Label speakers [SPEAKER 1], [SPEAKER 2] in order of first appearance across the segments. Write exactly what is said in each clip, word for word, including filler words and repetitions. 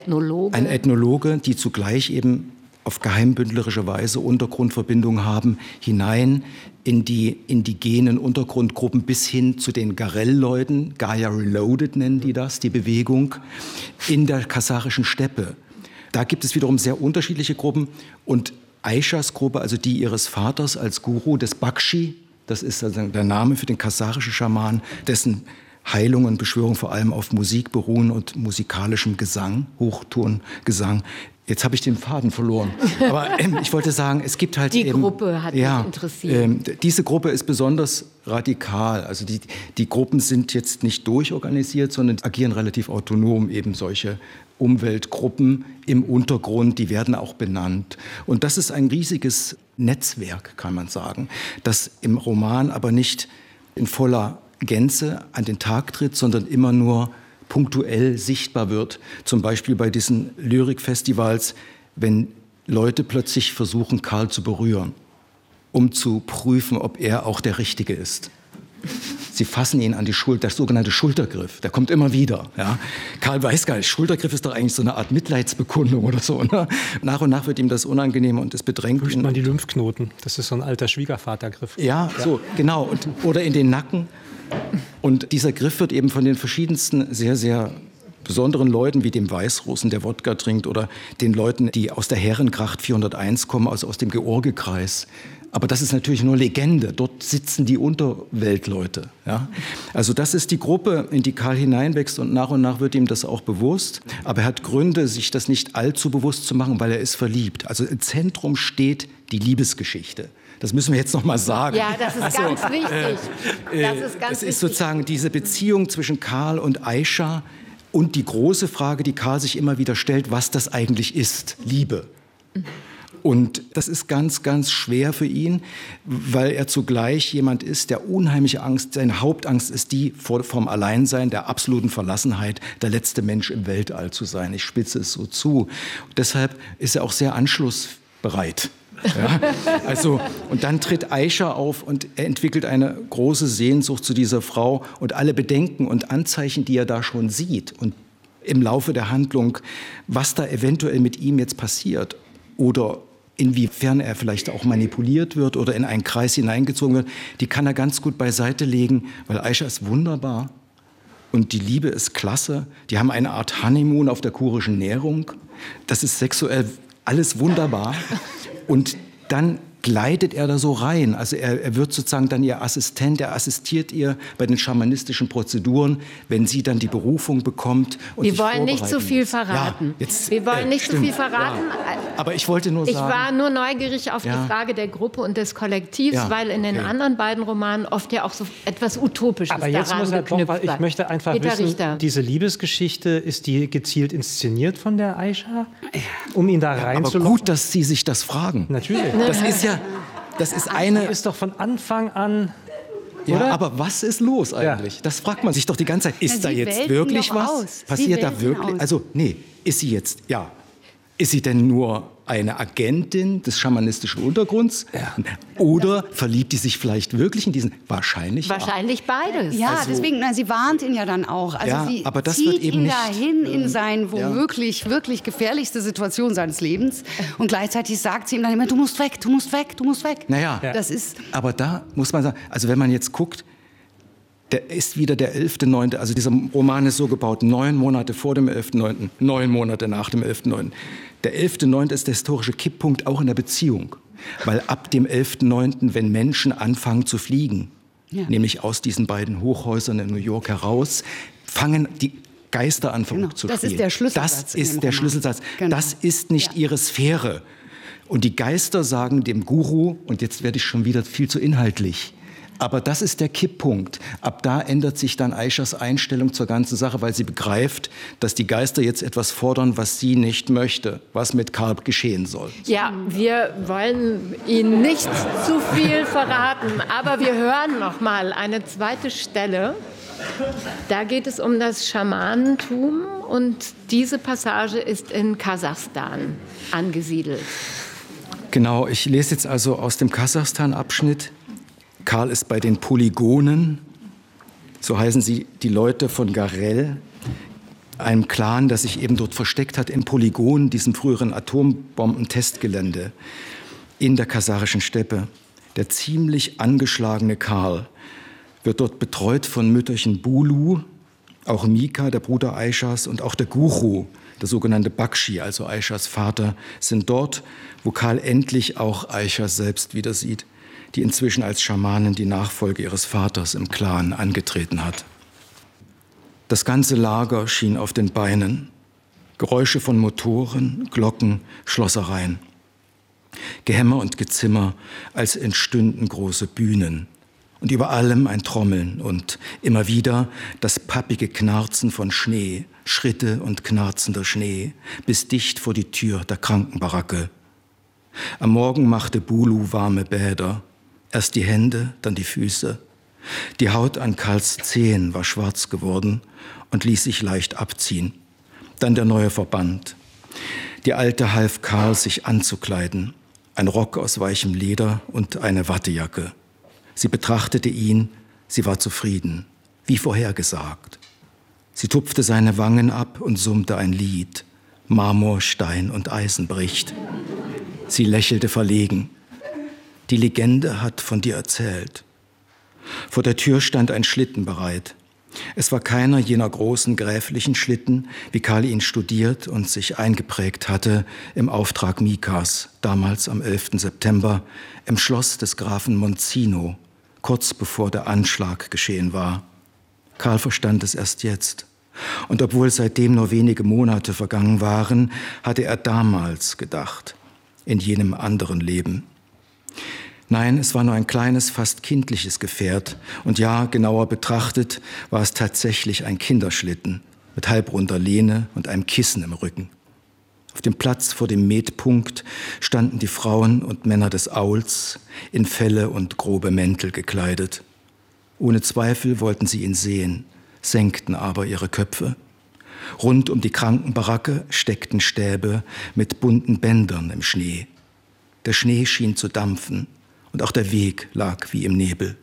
[SPEAKER 1] Ethnologe.
[SPEAKER 2] Ein Ethnologe, die zugleich eben auf geheimbündlerische Weise Untergrundverbindungen haben, hinein in die indigenen Untergrundgruppen bis hin zu den Garell-Leuten, Gaia Reloaded nennen die das, die Bewegung, in der kasachischen Steppe. Da gibt es wiederum sehr unterschiedliche Gruppen und Aishas Gruppe, also die ihres Vaters als Guru des Bakshi, das ist also der Name für den kasachischen Schaman, dessen Heilung und Beschwörung vor allem auf Musik beruhen und musikalischem Gesang, Hochtongesang. Jetzt habe ich den Faden verloren. Aber ähm, ich wollte sagen, es gibt halt
[SPEAKER 1] die
[SPEAKER 2] eben... Die
[SPEAKER 1] Gruppe hat
[SPEAKER 2] ja,
[SPEAKER 1] mich interessiert.
[SPEAKER 2] Ähm, diese Gruppe ist besonders radikal. Also die, die Gruppen sind jetzt nicht durchorganisiert, sondern agieren relativ autonom. Eben solche Umweltgruppen im Untergrund, die werden auch benannt. Und das ist ein riesiges Netzwerk, kann man sagen, das im Roman aber nicht in voller Gänze an den Tag tritt, sondern immer nur punktuell sichtbar wird. Zum Beispiel bei diesen Lyrikfestivals, wenn Leute plötzlich versuchen, Karl zu berühren, um zu prüfen, ob er auch der Richtige ist. Sie fassen ihn an die Schulter, der sogenannte Schultergriff, der kommt immer wieder. Ja. Karl weiß gar nicht, Schultergriff ist doch eigentlich so eine Art Mitleidsbekundung oder so. Ne? Nach und nach wird ihm das unangenehm und es bedrängt ihn.
[SPEAKER 3] Prüft man die Lymphknoten, das ist so ein alter Schwiegervatergriff.
[SPEAKER 2] Ja, ja. So, genau. Und, oder in den Nacken. Und dieser Griff wird eben von den verschiedensten sehr, sehr besonderen Leuten, wie dem Weißrussen, der Wodka trinkt, oder den Leuten, die aus der Herrengracht vierhunderteins kommen, also aus dem Georgekreis. Aber das ist natürlich nur Legende. Dort sitzen die Unterweltleute. Ja? Also das ist die Gruppe, in die Karl hineinwächst und nach und nach wird ihm das auch bewusst. Aber er hat Gründe, sich das nicht allzu bewusst zu machen, weil er ist verliebt. Also im Zentrum steht die Liebesgeschichte. Das müssen wir jetzt noch mal sagen.
[SPEAKER 1] Ja, das ist
[SPEAKER 2] also,
[SPEAKER 1] ganz wichtig.
[SPEAKER 2] Äh,
[SPEAKER 1] das ist ganz
[SPEAKER 2] das ist
[SPEAKER 1] wichtig.
[SPEAKER 2] sozusagen diese Beziehung zwischen Karl und Aisha und die große Frage, die Karl sich immer wieder stellt, was das eigentlich ist, Liebe. Und das ist ganz, ganz schwer für ihn, weil er zugleich jemand ist, der unheimliche Angst, seine Hauptangst ist die vor, vom Alleinsein, der absoluten Verlassenheit, der letzte Mensch im Weltall zu sein. Ich spitze es so zu. Und deshalb ist er auch sehr anschlussbereit. Ja, also, und dann tritt Aisha auf und er entwickelt eine große Sehnsucht zu dieser Frau und alle Bedenken und Anzeichen, die er da schon sieht und im Laufe der Handlung, was da eventuell mit ihm jetzt passiert oder inwiefern er vielleicht auch manipuliert wird oder in einen Kreis hineingezogen wird, die kann er ganz gut beiseite legen, weil Aisha ist wunderbar und die Liebe ist klasse. Die haben eine Art Honeymoon auf der kurischen Nährung. Das ist sexuell alles wunderbar. Und dann gleitet er da so rein. Also er, er wird sozusagen dann ihr Assistent, er assistiert ihr bei den schamanistischen Prozeduren, wenn sie dann die Berufung bekommt. Und
[SPEAKER 1] Wir
[SPEAKER 2] sich
[SPEAKER 1] wollen nicht zu viel
[SPEAKER 2] muss.
[SPEAKER 1] verraten.
[SPEAKER 2] Ja, jetzt,
[SPEAKER 1] Wir wollen
[SPEAKER 2] äh,
[SPEAKER 1] nicht zu
[SPEAKER 2] stimmt,
[SPEAKER 1] viel verraten.
[SPEAKER 2] Ja. Aber ich wollte nur
[SPEAKER 1] Ich
[SPEAKER 2] sagen...
[SPEAKER 1] Ich war nur neugierig auf
[SPEAKER 2] ja.
[SPEAKER 1] die Frage der Gruppe und des Kollektivs,
[SPEAKER 2] Ja,
[SPEAKER 1] weil in den
[SPEAKER 2] okay.
[SPEAKER 1] anderen beiden Romanen oft ja auch so etwas Utopisches
[SPEAKER 3] Aber jetzt
[SPEAKER 1] daran
[SPEAKER 3] muss er
[SPEAKER 1] geknüpft
[SPEAKER 3] doch, weil ich
[SPEAKER 1] war.
[SPEAKER 3] möchte einfach
[SPEAKER 1] Peter
[SPEAKER 3] wissen,
[SPEAKER 1] Richter.
[SPEAKER 3] diese Liebesgeschichte, ist die gezielt inszeniert von der Aisha, um ihn da
[SPEAKER 2] Aber
[SPEAKER 3] reinzulocken?
[SPEAKER 2] gut, dass Sie sich das fragen.
[SPEAKER 3] Natürlich.
[SPEAKER 2] Das ist ja... Das ist eine...
[SPEAKER 3] Ist doch von Anfang an...
[SPEAKER 2] Ja,
[SPEAKER 3] oder?
[SPEAKER 2] aber was ist los eigentlich? Ja. Das fragt man sich doch die ganze Zeit. Ist
[SPEAKER 4] Na,
[SPEAKER 2] da
[SPEAKER 4] sie
[SPEAKER 2] jetzt
[SPEAKER 4] welten
[SPEAKER 2] wirklich
[SPEAKER 4] doch
[SPEAKER 2] was?
[SPEAKER 4] aus.
[SPEAKER 2] Passiert
[SPEAKER 4] Sie
[SPEAKER 2] da
[SPEAKER 4] welten
[SPEAKER 2] wirklich?
[SPEAKER 4] aus.
[SPEAKER 2] Also, nee, ist sie jetzt, ja. Ist sie denn nur eine Agentin des schamanistischen Untergrunds? Ja. Oder verliebt die sich vielleicht wirklich in diesen? Wahrscheinlich.
[SPEAKER 1] Wahrscheinlich beides.
[SPEAKER 4] Ja,
[SPEAKER 2] Also-
[SPEAKER 4] deswegen, na, sie warnt ihn ja dann auch. Also
[SPEAKER 2] Ja,
[SPEAKER 4] sie
[SPEAKER 2] aber das
[SPEAKER 4] zieht
[SPEAKER 2] wird eben
[SPEAKER 4] ihn
[SPEAKER 2] nicht-
[SPEAKER 4] dahin in seine
[SPEAKER 2] Ja.
[SPEAKER 4] womöglich wirklich gefährlichste Situation seines Lebens. Und gleichzeitig sagt sie ihm dann immer, du musst weg, du musst weg, du musst weg.
[SPEAKER 2] Naja,
[SPEAKER 4] Das ist...
[SPEAKER 2] aber da muss man sagen, also wenn man jetzt guckt, der ist wieder der elfte neunte Also dieser Roman ist so gebaut, neun Monate vor dem elften neunten neun Monate nach dem elften neunten Der elfte neunte ist der historische Kipppunkt auch in der Beziehung. Weil ab dem elften neunten wenn Menschen anfangen zu fliegen,
[SPEAKER 4] Ja.
[SPEAKER 2] nämlich aus diesen beiden Hochhäusern in New York heraus, fangen die Geister an, verrückt
[SPEAKER 4] Genau,
[SPEAKER 2] zu
[SPEAKER 4] das
[SPEAKER 2] spielen.
[SPEAKER 4] ist der Schlüsselsatz
[SPEAKER 2] Das
[SPEAKER 4] in dem
[SPEAKER 2] ist der
[SPEAKER 4] Roman.
[SPEAKER 2] Schlüsselsatz.
[SPEAKER 4] Genau.
[SPEAKER 2] Das ist nicht
[SPEAKER 4] Ja.
[SPEAKER 2] ihre Sphäre. Und die Geister sagen dem Guru, und jetzt werde ich schon wieder viel zu inhaltlich, aber das ist der Kipppunkt. Ab da ändert sich dann Aishas Einstellung zur ganzen Sache, weil sie begreift, dass die Geister jetzt etwas fordern, was sie nicht möchte, was mit Karl geschehen soll.
[SPEAKER 1] Ja, wir wollen Ihnen nicht zu viel verraten, aber wir hören noch mal eine zweite Stelle. Da geht es um das Schamanentum und diese Passage ist in Kasachstan angesiedelt.
[SPEAKER 2] Genau, ich lese jetzt also aus dem Kasachstan-Abschnitt. Karl ist bei den Polygonen, so heißen sie die Leute von Garell. einem Clan, das sich eben dort versteckt hat im Polygon, diesem früheren Atombombentestgelände in der kasachischen Steppe. Der ziemlich angeschlagene Karl wird dort betreut von Mütterchen Bulu, auch Mika, der Bruder Aishas, und auch der Guru, der sogenannte Bakshi, also Aishas Vater, sind dort, wo Karl endlich auch Aisha selbst wieder sieht, die inzwischen als Schamanin die Nachfolge ihres Vaters im Clan angetreten hat. Das ganze Lager schien auf den Beinen. Geräusche von Motoren, Glocken, Schlossereien. Gehämmer und Gezimmer, als entstünden große Bühnen. Und über allem ein Trommeln und immer wieder das pappige Knarzen von Schnee, Schritte und knarzender Schnee, bis dicht vor die Tür der Krankenbaracke. Am Morgen machte Bulu warme Bäder. Erst die Hände, dann die Füße. Die Haut an Karls Zehen war schwarz geworden und ließ sich leicht abziehen. Dann der neue Verband. Die Alte half Karl, sich anzukleiden. Ein Rock aus weichem Leder und eine Wattejacke. Sie betrachtete ihn, sie war zufrieden, wie vorhergesagt. Sie tupfte seine Wangen ab und summte ein Lied. Marmor, Stein und Eisen bricht. Sie lächelte verlegen. Die Legende hat von dir erzählt. Vor der Tür stand ein Schlitten bereit. Es war keiner jener großen gräflichen Schlitten, wie Karl ihn studiert und sich eingeprägt hatte im Auftrag Mikas, damals am elften September, im Schloss des Grafen Monzino, kurz bevor der Anschlag geschehen war. Karl verstand es erst jetzt. Und obwohl seitdem nur wenige Monate vergangen waren, hatte er damals gedacht, in jenem anderen Leben. Nein, es war nur ein kleines, fast kindliches Gefährt. Und ja, genauer betrachtet, war es tatsächlich ein Kinderschlitten mit halbrunder Lehne und einem Kissen im Rücken. Auf dem Platz vor dem Metpunkt standen die Frauen und Männer des Auls, in Felle und grobe Mäntel gekleidet. Ohne Zweifel wollten sie ihn sehen, senkten aber ihre Köpfe. Rund um die Krankenbaracke steckten Stäbe mit bunten Bändern im Schnee. Der Schnee schien zu dampfen. Und auch der Weg lag wie im Nebel.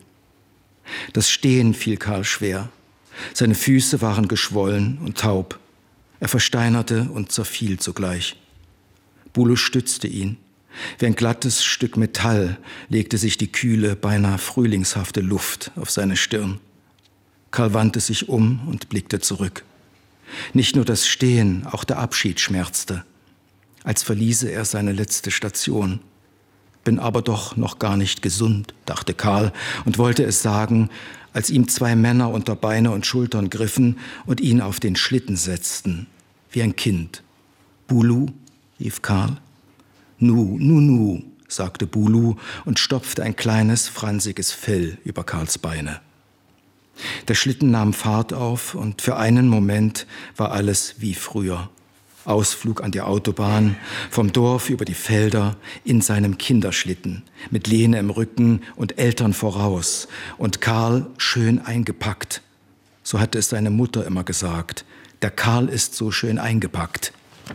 [SPEAKER 2] Das Stehen fiel Karl schwer. Seine Füße waren geschwollen und taub. Er versteinerte und zerfiel zugleich. Bulu stützte ihn. Wie ein glattes Stück Metall legte sich die kühle, beinahe frühlingshafte Luft auf seine Stirn. Karl wandte sich um und blickte zurück. Nicht nur das Stehen, auch der Abschied schmerzte. Als verließe er seine letzte Station. Bin aber doch noch gar nicht gesund, dachte Karl und wollte es sagen, als ihm zwei Männer unter Beine und Schultern griffen und ihn auf den Schlitten setzten, wie ein Kind. Bulu, rief Karl. Nu, nu, nu, sagte Bulu und stopfte ein kleines, fransiges Fell über Karls Beine. Der Schlitten nahm Fahrt auf und für einen Moment war alles wie früher. Ausflug an die Autobahn, vom Dorf über die Felder, in seinem Kinderschlitten, mit Lene im Rücken und Eltern voraus und Karl schön eingepackt. So hatte es seine Mutter immer gesagt. Der Karl ist so schön eingepackt.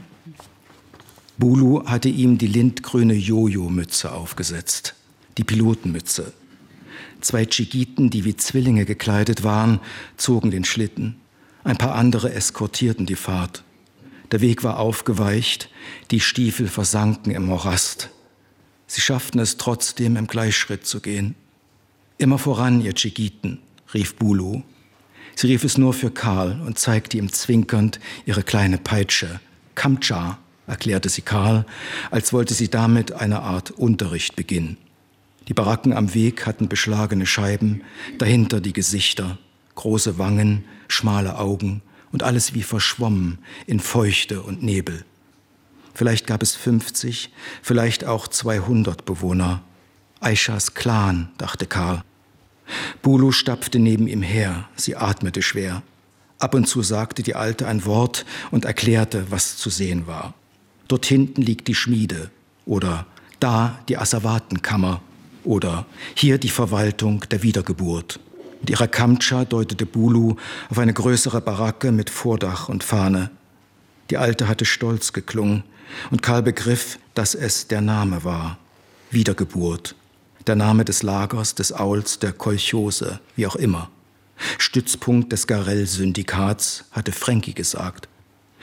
[SPEAKER 2] Bulu hatte ihm die lindgrüne Jojo-Mütze aufgesetzt, die Pilotenmütze. Zwei Tschigiten, die wie Zwillinge gekleidet waren, zogen den Schlitten. Ein paar andere eskortierten die Fahrt. Der Weg war aufgeweicht, die Stiefel versanken im Morast. Sie schafften es trotzdem, im Gleichschritt zu gehen. Immer voran, ihr Tschigiten, rief Bulu. Sie rief es nur für Karl und zeigte ihm zwinkernd ihre kleine Peitsche. Kamtscha, erklärte sie Karl, als wollte sie damit eine Art Unterricht beginnen. Die Baracken am Weg hatten beschlagene Scheiben, dahinter die Gesichter, große Wangen, schmale Augen, und alles wie verschwommen in Feuchte und Nebel. Vielleicht gab es fünfzig, vielleicht auch zweihundert Bewohner. Aishas Clan, dachte Karl. Bulu stapfte neben ihm her, sie atmete schwer. Ab und zu sagte die Alte ein Wort und erklärte, was zu sehen war. Dort hinten liegt die Schmiede oder da die Asservatenkammer oder hier die Verwaltung der Wiedergeburt. Mit ihrer Kamtscha deutete Bulu auf eine größere Baracke mit Vordach und Fahne. Die Alte hatte stolz geklungen und Karl begriff, dass es der Name war. Wiedergeburt. Der Name des Lagers, des Auls, der Kolchose, wie auch immer. Stützpunkt des Garell-Syndikats, hatte Fränki gesagt.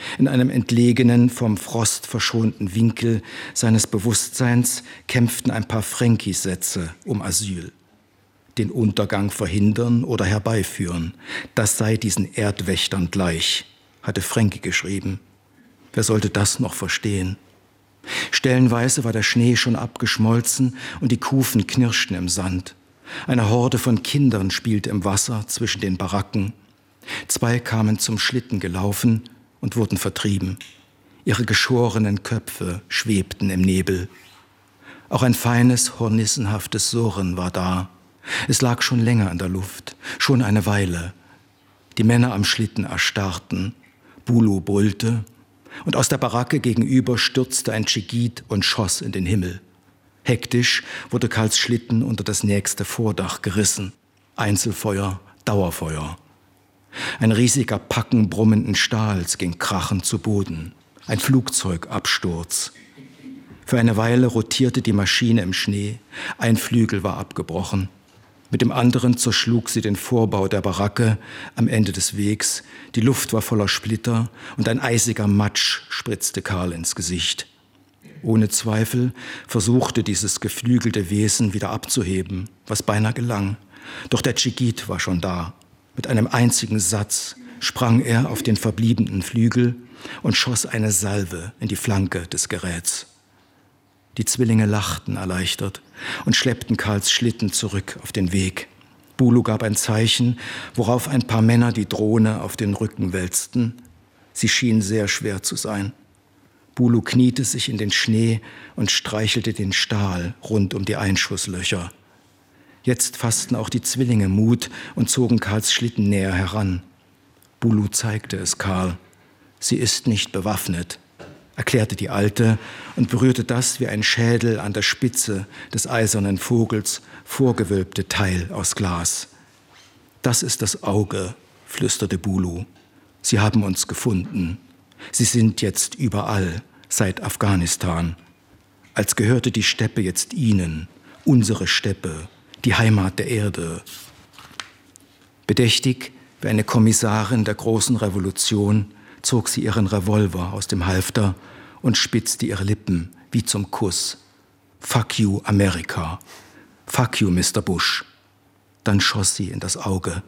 [SPEAKER 2] In einem entlegenen, vom Frost verschonten Winkel seines Bewusstseins kämpften ein paar Fränki-Sätze um Asyl. Den Untergang verhindern oder herbeiführen, das sei diesen Erdwächtern gleich, hatte Fränki geschrieben. Wer sollte das noch verstehen? Stellenweise war der Schnee schon abgeschmolzen und die Kufen knirschten im Sand. Eine Horde von Kindern spielte im Wasser zwischen den Baracken. Zwei kamen zum Schlitten gelaufen und wurden vertrieben. Ihre geschorenen Köpfe schwebten im Nebel. Auch ein feines, hornissenhaftes Surren war da. Es lag schon länger in der Luft, schon eine Weile. Die Männer am Schlitten erstarrten. Bulu brüllte. Und aus der Baracke gegenüber stürzte ein Dschigit und schoss in den Himmel. Hektisch wurde Karls Schlitten unter das nächste Vordach gerissen. Einzelfeuer, Dauerfeuer. Ein riesiger Packen brummenden Stahls ging krachend zu Boden. Ein Flugzeugabsturz. Für eine Weile rotierte die Maschine im Schnee. Ein Flügel war abgebrochen. Mit dem anderen zerschlug sie den Vorbau der Baracke am Ende des Wegs. Die Luft war voller Splitter und ein eisiger Matsch spritzte Karl ins Gesicht. Ohne Zweifel versuchte dieses geflügelte Wesen wieder abzuheben, was beinahe gelang. Doch der Dschigit war schon da. Mit einem einzigen Satz sprang er auf den verbliebenen Flügel und schoss eine Salve in die Flanke des Geräts. Die Zwillinge lachten erleichtert und schleppten Karls Schlitten zurück auf den Weg. Bulu gab ein Zeichen, worauf ein paar Männer die Drohne auf den Rücken wälzten. Sie schien sehr schwer zu sein. Bulu kniete sich in den Schnee und streichelte den Stahl rund um die Einschusslöcher. Jetzt fassten auch die Zwillinge Mut und zogen Karls Schlitten näher heran. Bulu zeigte es Karl. Sie ist nicht bewaffnet, erklärte die Alte und berührte das wie ein Schädel an der Spitze des eisernen Vogels vorgewölbte Teil aus Glas. Das ist das Auge, flüsterte Bulu. Sie haben uns gefunden. Sie sind jetzt überall, seit Afghanistan. Als gehörte die Steppe jetzt ihnen, unsere Steppe, die Heimat der Erde. Bedächtig wie eine Kommissarin der großen Revolution zog sie ihren Revolver aus dem Halfter und spitzte ihre Lippen wie zum Kuss. Fuck you, Amerika. Fuck you, Mister Bush. Dann schoss sie in das Auge.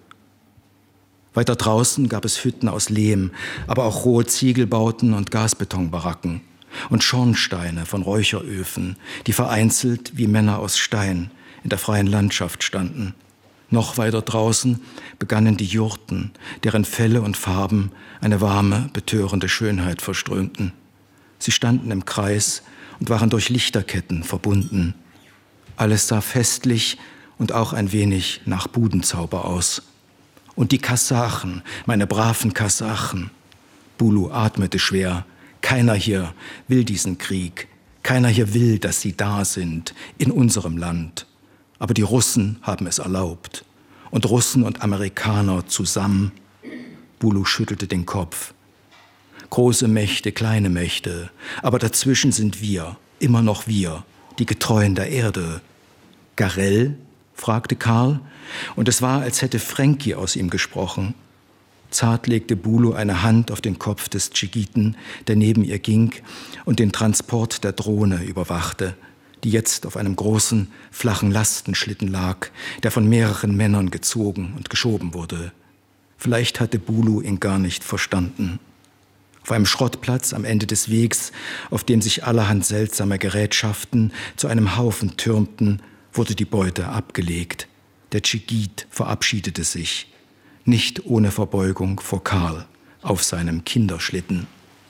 [SPEAKER 2] Weiter draußen gab es Hütten aus Lehm, aber auch rohe Ziegelbauten und Gasbetonbaracken und Schornsteine von Räucheröfen, die vereinzelt wie Männer aus Stein in der freien Landschaft standen. Noch weiter draußen begannen die Jurten, deren Felle und Farben eine warme, betörende Schönheit verströmten. Sie standen im Kreis und waren durch Lichterketten verbunden. Alles sah festlich und auch ein wenig nach Budenzauber aus. Und die Kasachen, meine braven Kasachen. Bulu atmete schwer. Keiner hier will diesen Krieg. Keiner hier will, dass sie da sind, in unserem Land. Aber die Russen haben es erlaubt. Und Russen und Amerikaner zusammen. Bulu schüttelte den Kopf. Große Mächte, kleine Mächte. Aber dazwischen sind wir, immer noch wir, die Getreuen der Erde. Garell? Fragte Karl. Und es war, als hätte Fränki aus ihm gesprochen. Zart legte Bulu eine Hand auf den Kopf des Dschigiten, der neben ihr ging und den Transport der Drohne überwachte, die jetzt auf einem großen, flachen Lastenschlitten lag, der von mehreren Männern gezogen und geschoben wurde. Vielleicht hatte Bulu ihn gar nicht verstanden. Auf einem Schrottplatz am Ende des Wegs, auf dem sich allerhand seltsame Gerätschaften zu einem Haufen türmten, wurde die Beute abgelegt. Der Dschigit verabschiedete sich, nicht ohne Verbeugung vor Karl, auf seinem Kinderschlitten.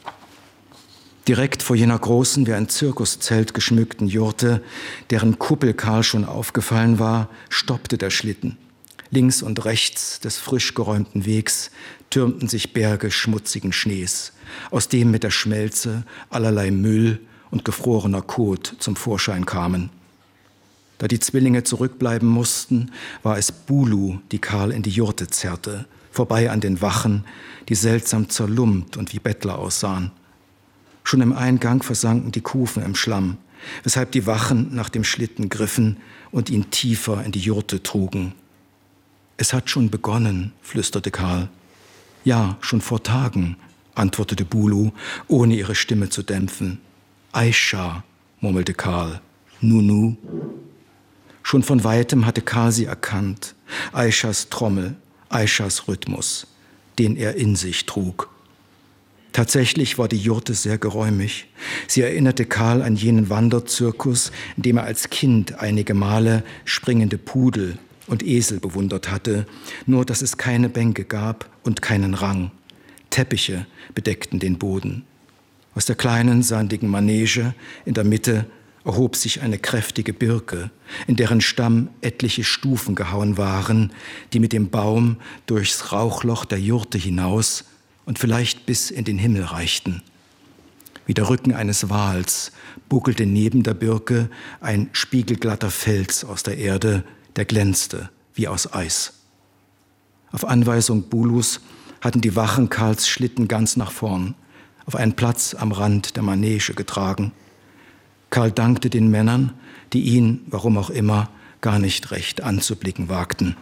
[SPEAKER 2] Direkt vor jener großen, wie ein Zirkuszelt geschmückten Jurte, deren Kuppel Karl schon aufgefallen war, stoppte der Schlitten. Links und rechts des frisch geräumten Wegs türmten sich Berge schmutzigen Schnees, aus dem mit der Schmelze allerlei Müll und gefrorener Kot zum Vorschein kamen. Da die Zwillinge zurückbleiben mussten, war es Bulu, die Karl in die Jurte zerrte, vorbei an den Wachen, die seltsam zerlumpt und wie Bettler aussahen. Schon im Eingang versanken die Kufen im Schlamm, weshalb die Wachen nach dem Schlitten griffen und ihn tiefer in die Jurte trugen. »Es hat schon begonnen«, flüsterte Karl. »Ja, schon vor Tagen«, antwortete Bulu, ohne ihre Stimme zu dämpfen. Aisha, murmelte Karl. Nunu. Schon von weitem hatte Karl sie erkannt. Aishas Trommel, Aishas Rhythmus, den er in sich trug. Tatsächlich war die Jurte sehr geräumig. Sie erinnerte Karl an jenen Wanderzirkus, in dem er als Kind einige Male springende Pudel und Esel bewundert hatte, nur dass es keine Bänke gab und keinen Rang. Teppiche bedeckten den Boden. Aus der kleinen, sandigen Manege in der Mitte erhob sich eine kräftige Birke, in deren Stamm etliche Stufen gehauen waren, die mit dem Baum durchs Rauchloch der Jurte hinaus und vielleicht bis in den Himmel reichten. Wie der Rücken eines Wals buckelte neben der Birke ein spiegelglatter Fels aus der Erde, der glänzte wie aus Eis. Auf Anweisung Bulus hatten die Wachen Karls Schlitten ganz nach vorn, auf einen Platz am Rand der Manege getragen. Karl dankte den Männern, die ihn, warum auch immer, gar nicht recht anzublicken wagten.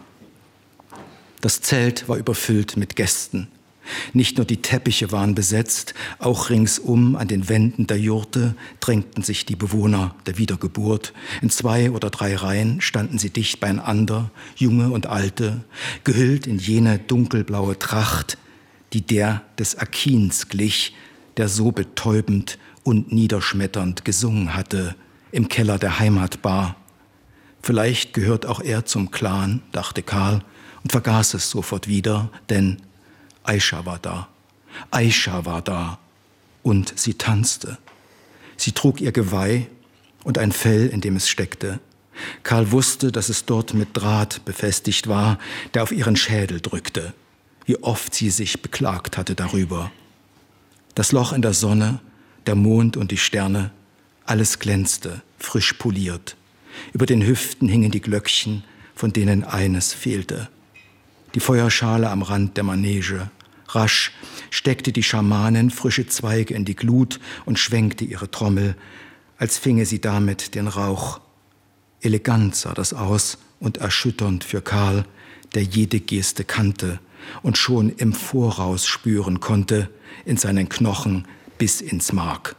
[SPEAKER 2] Das Zelt war überfüllt mit Gästen. Nicht nur die Teppiche waren besetzt, auch ringsum an den Wänden der Jurte drängten sich die Bewohner der Wiedergeburt. In zwei oder drei Reihen standen sie dicht beieinander, Junge und Alte, gehüllt in jene dunkelblaue Tracht, die der des Akins glich, der so betäubend und niederschmetternd gesungen hatte im Keller der Heimatbar. Vielleicht gehört auch er zum Clan, dachte Karl und vergaß es sofort wieder, denn Aisha war da, Aisha war da und sie tanzte. Sie trug ihr Geweih und ein Fell, in dem es steckte. Karl wusste, dass es dort mit Draht befestigt war, der auf ihren Schädel drückte. Wie oft sie sich beklagt hatte darüber. Das Loch in der Sonne, der Mond und die Sterne, alles glänzte, frisch poliert. Über den Hüften hingen die Glöckchen, von denen eines fehlte. Die Feuerschale am Rand der Manege. Rasch steckte die Schamanin frische Zweige in die Glut und schwenkte ihre Trommel, als finge sie damit den Rauch. Elegant sah das aus und erschütternd für Karl, der jede Geste kannte und schon im Voraus spüren konnte, in seinen Knochen bis ins Mark.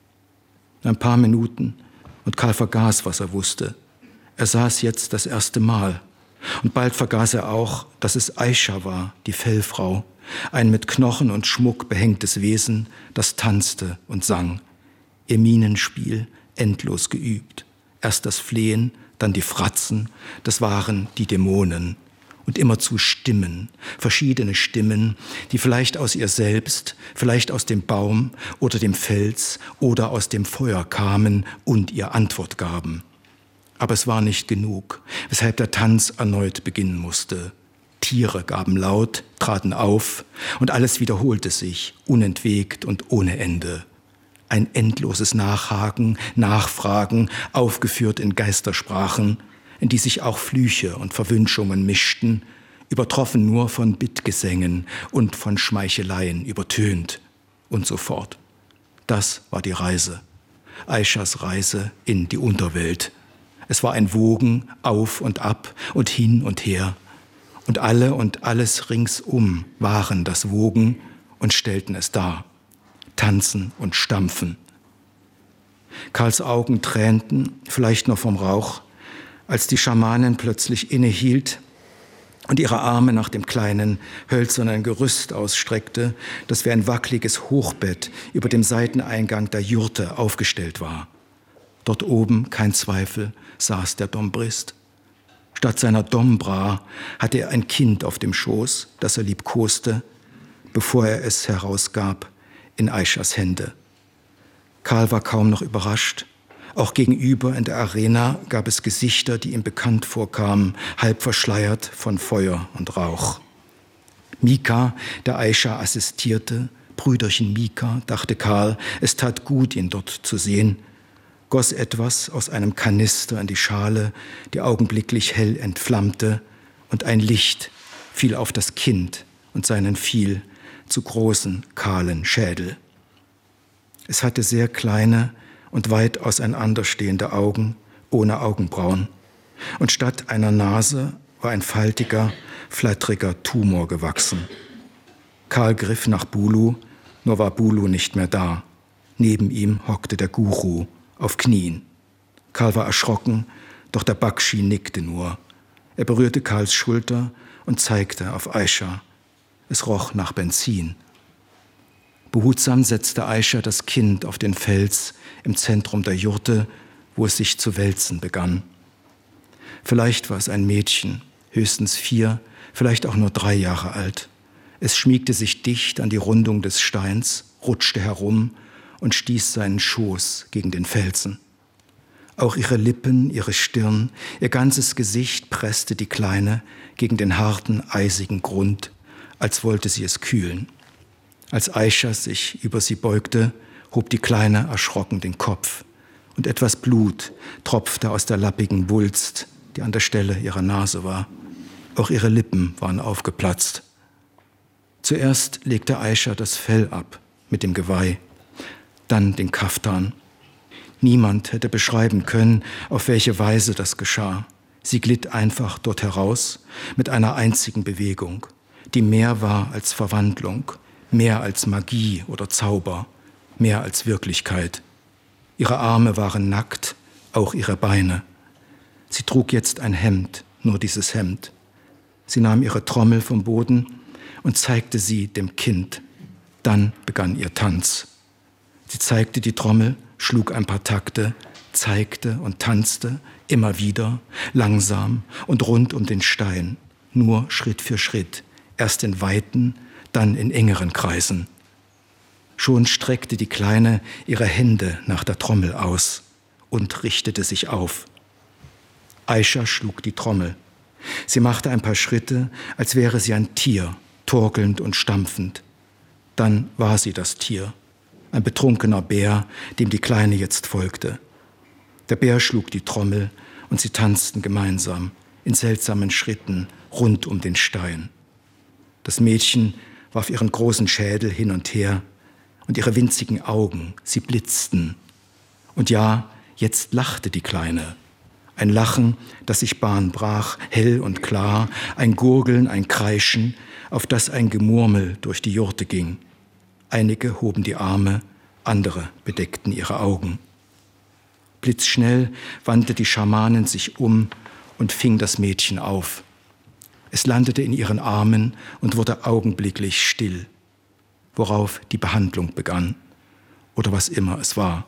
[SPEAKER 2] Ein paar Minuten und Karl vergaß, was er wusste. Er saß jetzt das erste Mal. Und bald vergaß er auch, dass es Aisha war, die Fellfrau, ein mit Knochen und Schmuck behängtes Wesen, das tanzte und sang. Ihr Mienenspiel endlos geübt. Erst das Flehen, dann die Fratzen, das waren die Dämonen. Und immerzu Stimmen, verschiedene Stimmen, die vielleicht aus ihr selbst, vielleicht aus dem Baum oder dem Fels oder aus dem Feuer kamen und ihr Antwort gaben. Aber es war nicht genug, weshalb der Tanz erneut beginnen musste. Tiere gaben laut, traten auf und alles wiederholte sich, unentwegt und ohne Ende. Ein endloses Nachhaken, Nachfragen, aufgeführt in Geistersprachen, in die sich auch Flüche und Verwünschungen mischten, übertroffen nur von Bittgesängen und von Schmeicheleien übertönt und so fort. Das war die Reise, Aishas Reise in die Unterwelt. Es war ein Wogen auf und ab und hin und her. Und alle und alles ringsum waren das Wogen und stellten es dar. Tanzen und Stampfen. Karls Augen tränten, vielleicht noch vom Rauch, als die Schamanin plötzlich innehielt und ihre Arme nach dem kleinen, hölzernen Gerüst ausstreckte, das wie ein wackeliges Hochbett über dem Seiteneingang der Jurte aufgestellt war. Dort oben, kein Zweifel, saß der Dombrist. Statt seiner Dombra hatte er ein Kind auf dem Schoß, das er liebkoste, bevor er es herausgab in Aishas Hände. Karl war kaum noch überrascht. Auch gegenüber in der Arena gab es Gesichter, die ihm bekannt vorkamen, halb verschleiert von Feuer und Rauch. Mika, der Aisha assistierte, Brüderchen Mika, dachte Karl, es tat gut, ihn dort zu sehen, goss etwas aus einem Kanister in die Schale, die augenblicklich hell entflammte, und ein Licht fiel auf das Kind und seinen viel zu großen, kahlen Schädel. Es hatte sehr kleine und weit auseinanderstehende Augen, ohne Augenbrauen, und statt einer Nase war ein faltiger, flatteriger Tumor gewachsen. Karl griff nach Bulu, Nur war Bulu nicht mehr da. Neben ihm hockte der Guru auf Knien. Karl war erschrocken, doch der Bakshi nickte nur. Er berührte Karls Schulter und zeigte auf Aisha. Es roch nach Benzin. Behutsam setzte Aisha das Kind auf den Fels im Zentrum der Jurte, wo es sich zu wälzen begann. Vielleicht war es ein Mädchen, höchstens vier, vielleicht auch nur drei Jahre alt. Es schmiegte sich dicht an die Rundung des Steins, rutschte herum und stieß seinen Schoß gegen den Felsen. Auch ihre Lippen, ihre Stirn, ihr ganzes Gesicht presste die Kleine gegen den harten, eisigen Grund, als wollte sie es kühlen. Als Aisha sich über sie beugte, hob die Kleine erschrocken den Kopf und etwas Blut tropfte aus der lappigen Wulst, die an der Stelle ihrer Nase war. Auch ihre Lippen waren aufgeplatzt. Zuerst legte Aisha das Fell ab mit dem Geweih, dann den Kaftan. Niemand hätte beschreiben können, auf welche Weise das geschah. Sie glitt einfach dort heraus mit einer einzigen Bewegung, die mehr war als Verwandlung, mehr als Magie oder Zauber, mehr als Wirklichkeit. Ihre Arme waren nackt, auch ihre Beine. Sie trug jetzt ein Hemd, nur dieses Hemd. Sie nahm ihre Trommel vom Boden und zeigte sie dem Kind. Dann begann ihr Tanz. Sie zeigte die Trommel, schlug ein paar Takte, zeigte und tanzte, immer wieder, langsam und rund um den Stein, nur Schritt für Schritt, erst in weiten, dann in engeren Kreisen. Schon streckte die Kleine ihre Hände nach der Trommel aus und richtete sich auf. Aisha schlug die Trommel. Sie machte ein paar Schritte, als wäre sie ein Tier, torkelnd und stampfend. Dann war sie das Tier, ein betrunkener Bär, dem die Kleine jetzt folgte. Der Bär schlug die Trommel und sie tanzten gemeinsam, in seltsamen Schritten, rund um den Stein. Das Mädchen warf ihren großen Schädel hin und her und ihre winzigen Augen, sie blitzten. Und ja, jetzt lachte die Kleine. Ein Lachen, das sich Bahn brach, hell und klar, ein Gurgeln, ein Kreischen, auf das ein Gemurmel durch die Jurte ging. Einige hoben die Arme, andere bedeckten ihre Augen. Blitzschnell wandte die Schamanin sich um und fing das Mädchen auf. Es landete in ihren Armen und wurde augenblicklich still, worauf die Behandlung begann, oder was immer es war.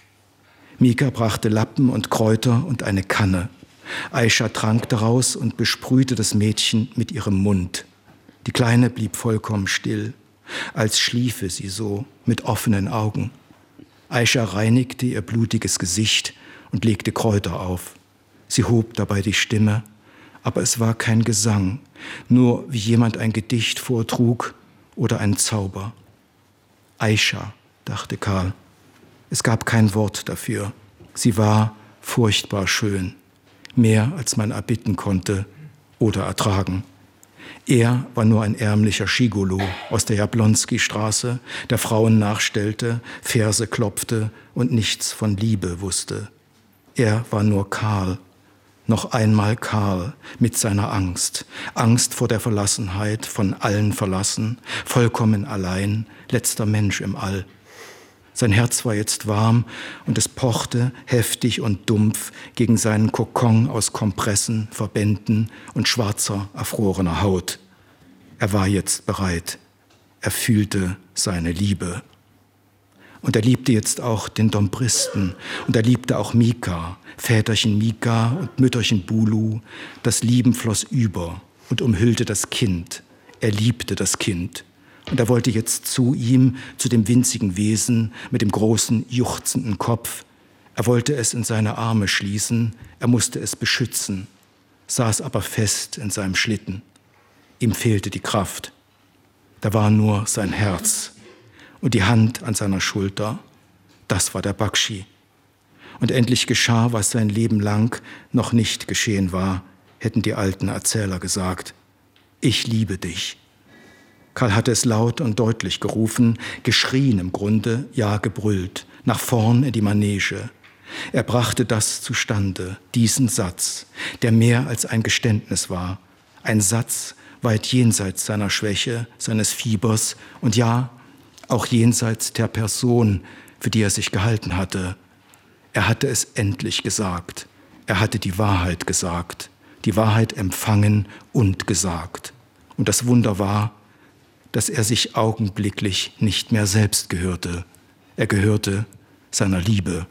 [SPEAKER 2] Mika brachte Lappen und Kräuter und eine Kanne. Aisha trank daraus und besprühte das Mädchen mit ihrem Mund. Die Kleine blieb vollkommen still, als schliefe sie so mit offenen Augen. Aisha reinigte ihr blutiges Gesicht und legte Kräuter auf. Sie hob dabei die Stimme, aber es war kein Gesang, nur wie jemand ein Gedicht vortrug oder ein Zauber. Aisha, dachte Karl. Es gab kein Wort dafür. Sie war furchtbar schön, mehr als man erbitten konnte oder ertragen. Er war nur ein ärmlicher Schigolo aus der Jablonski-Straße, der Frauen nachstellte, Verse klopfte und nichts von Liebe wusste. Er war nur Karl, noch einmal Karl mit seiner Angst, Angst vor der Verlassenheit, von allen verlassen, vollkommen allein, letzter Mensch im All. Sein Herz war jetzt warm und es pochte heftig und dumpf gegen seinen Kokon aus Kompressen, Verbänden und schwarzer, erfrorener Haut. Er war jetzt bereit. Er fühlte seine Liebe. Und er liebte jetzt auch den Dombristen und er liebte auch Mika, Väterchen Mika und Mütterchen Bulu. Das Lieben floss über und umhüllte das Kind. Er liebte das Kind. Und er wollte jetzt zu ihm, zu dem winzigen Wesen mit dem großen, juchzenden Kopf. Er wollte es in seine Arme schließen, er musste es beschützen, saß aber fest in seinem Schlitten. Ihm fehlte die Kraft. Da war nur sein Herz und die Hand an seiner Schulter. Das war der Bakshi. Und endlich geschah, was sein Leben lang noch nicht geschehen war, hätten die alten Erzähler gesagt. Ich liebe dich. Karl hatte es laut und deutlich gerufen, geschrien im Grunde, ja gebrüllt, nach vorn in die Manege. Er brachte das zustande, diesen Satz, der mehr als ein Geständnis war. Ein Satz weit jenseits seiner Schwäche, seines Fiebers und ja, auch jenseits der Person, für die er sich gehalten hatte. Er hatte es endlich gesagt. Er hatte die Wahrheit gesagt, die Wahrheit empfangen und gesagt. Und das Wunder war, dass er sich augenblicklich nicht mehr selbst gehörte. Er gehörte seiner Liebe.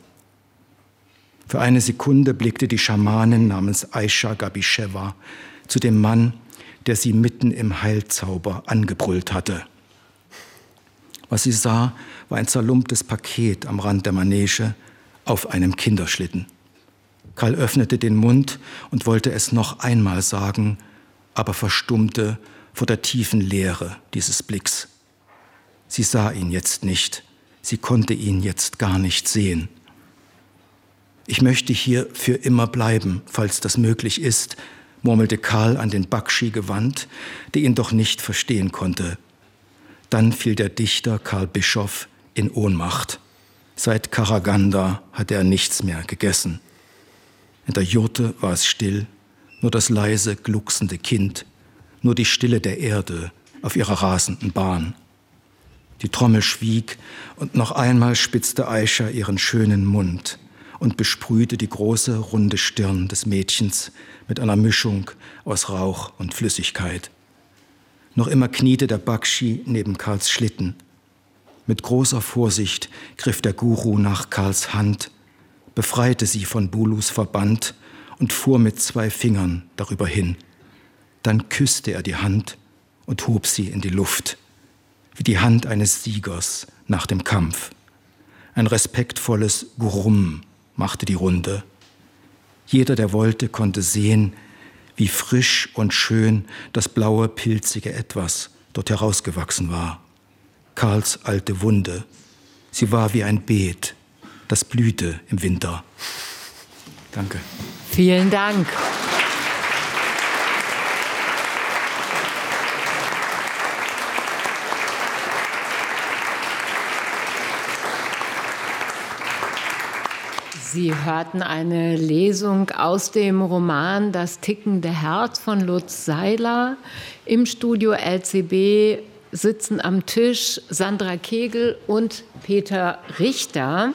[SPEAKER 2] Für eine Sekunde blickte die Schamanin namens Aisha Gabisheva zu dem Mann, der sie mitten im Heilzauber angebrüllt hatte. Was sie sah, war ein zerlumptes Paket am Rand der Manege auf einem Kinderschlitten. Karl öffnete den Mund und wollte es noch einmal sagen, aber verstummte vor der tiefen Leere dieses Blicks. Sie sah ihn jetzt nicht, sie konnte ihn jetzt gar nicht sehen. »Ich möchte hier für immer bleiben, falls das möglich ist«, murmelte Karl an den Bakshi gewandt, der ihn doch nicht verstehen konnte. Dann fiel der Dichter Karl Bischoff in Ohnmacht. Seit Karaganda hatte er nichts mehr gegessen. In der Jurte war es still, nur das leise, glucksende Kind, nur die Stille der Erde auf ihrer rasenden Bahn. Die Trommel schwieg und noch einmal spitzte Aisha ihren schönen Mund und besprühte die große, runde Stirn des Mädchens mit einer Mischung aus Rauch und Flüssigkeit. Noch immer kniete der Bakshi neben Karls Schlitten. Mit großer Vorsicht griff der Guru nach Karls Hand, befreite sie von Bulus Verband und fuhr mit zwei Fingern darüber hin. Dann küsste er die Hand und hob sie in die Luft, wie die Hand eines Siegers nach dem Kampf. Ein respektvolles Gurum machte die Runde. Jeder, der wollte, konnte sehen, wie frisch und schön das blaue, pilzige Etwas dort herausgewachsen war. Karls alte Wunde. Sie war wie ein Beet, das blühte im Winter. Danke.
[SPEAKER 1] Vielen Dank. Sie hörten eine Lesung aus dem Roman Das tickende Herz von Lutz Seiler. Im Studio L C B sitzen am Tisch Sandra Kegel und Peter Richter.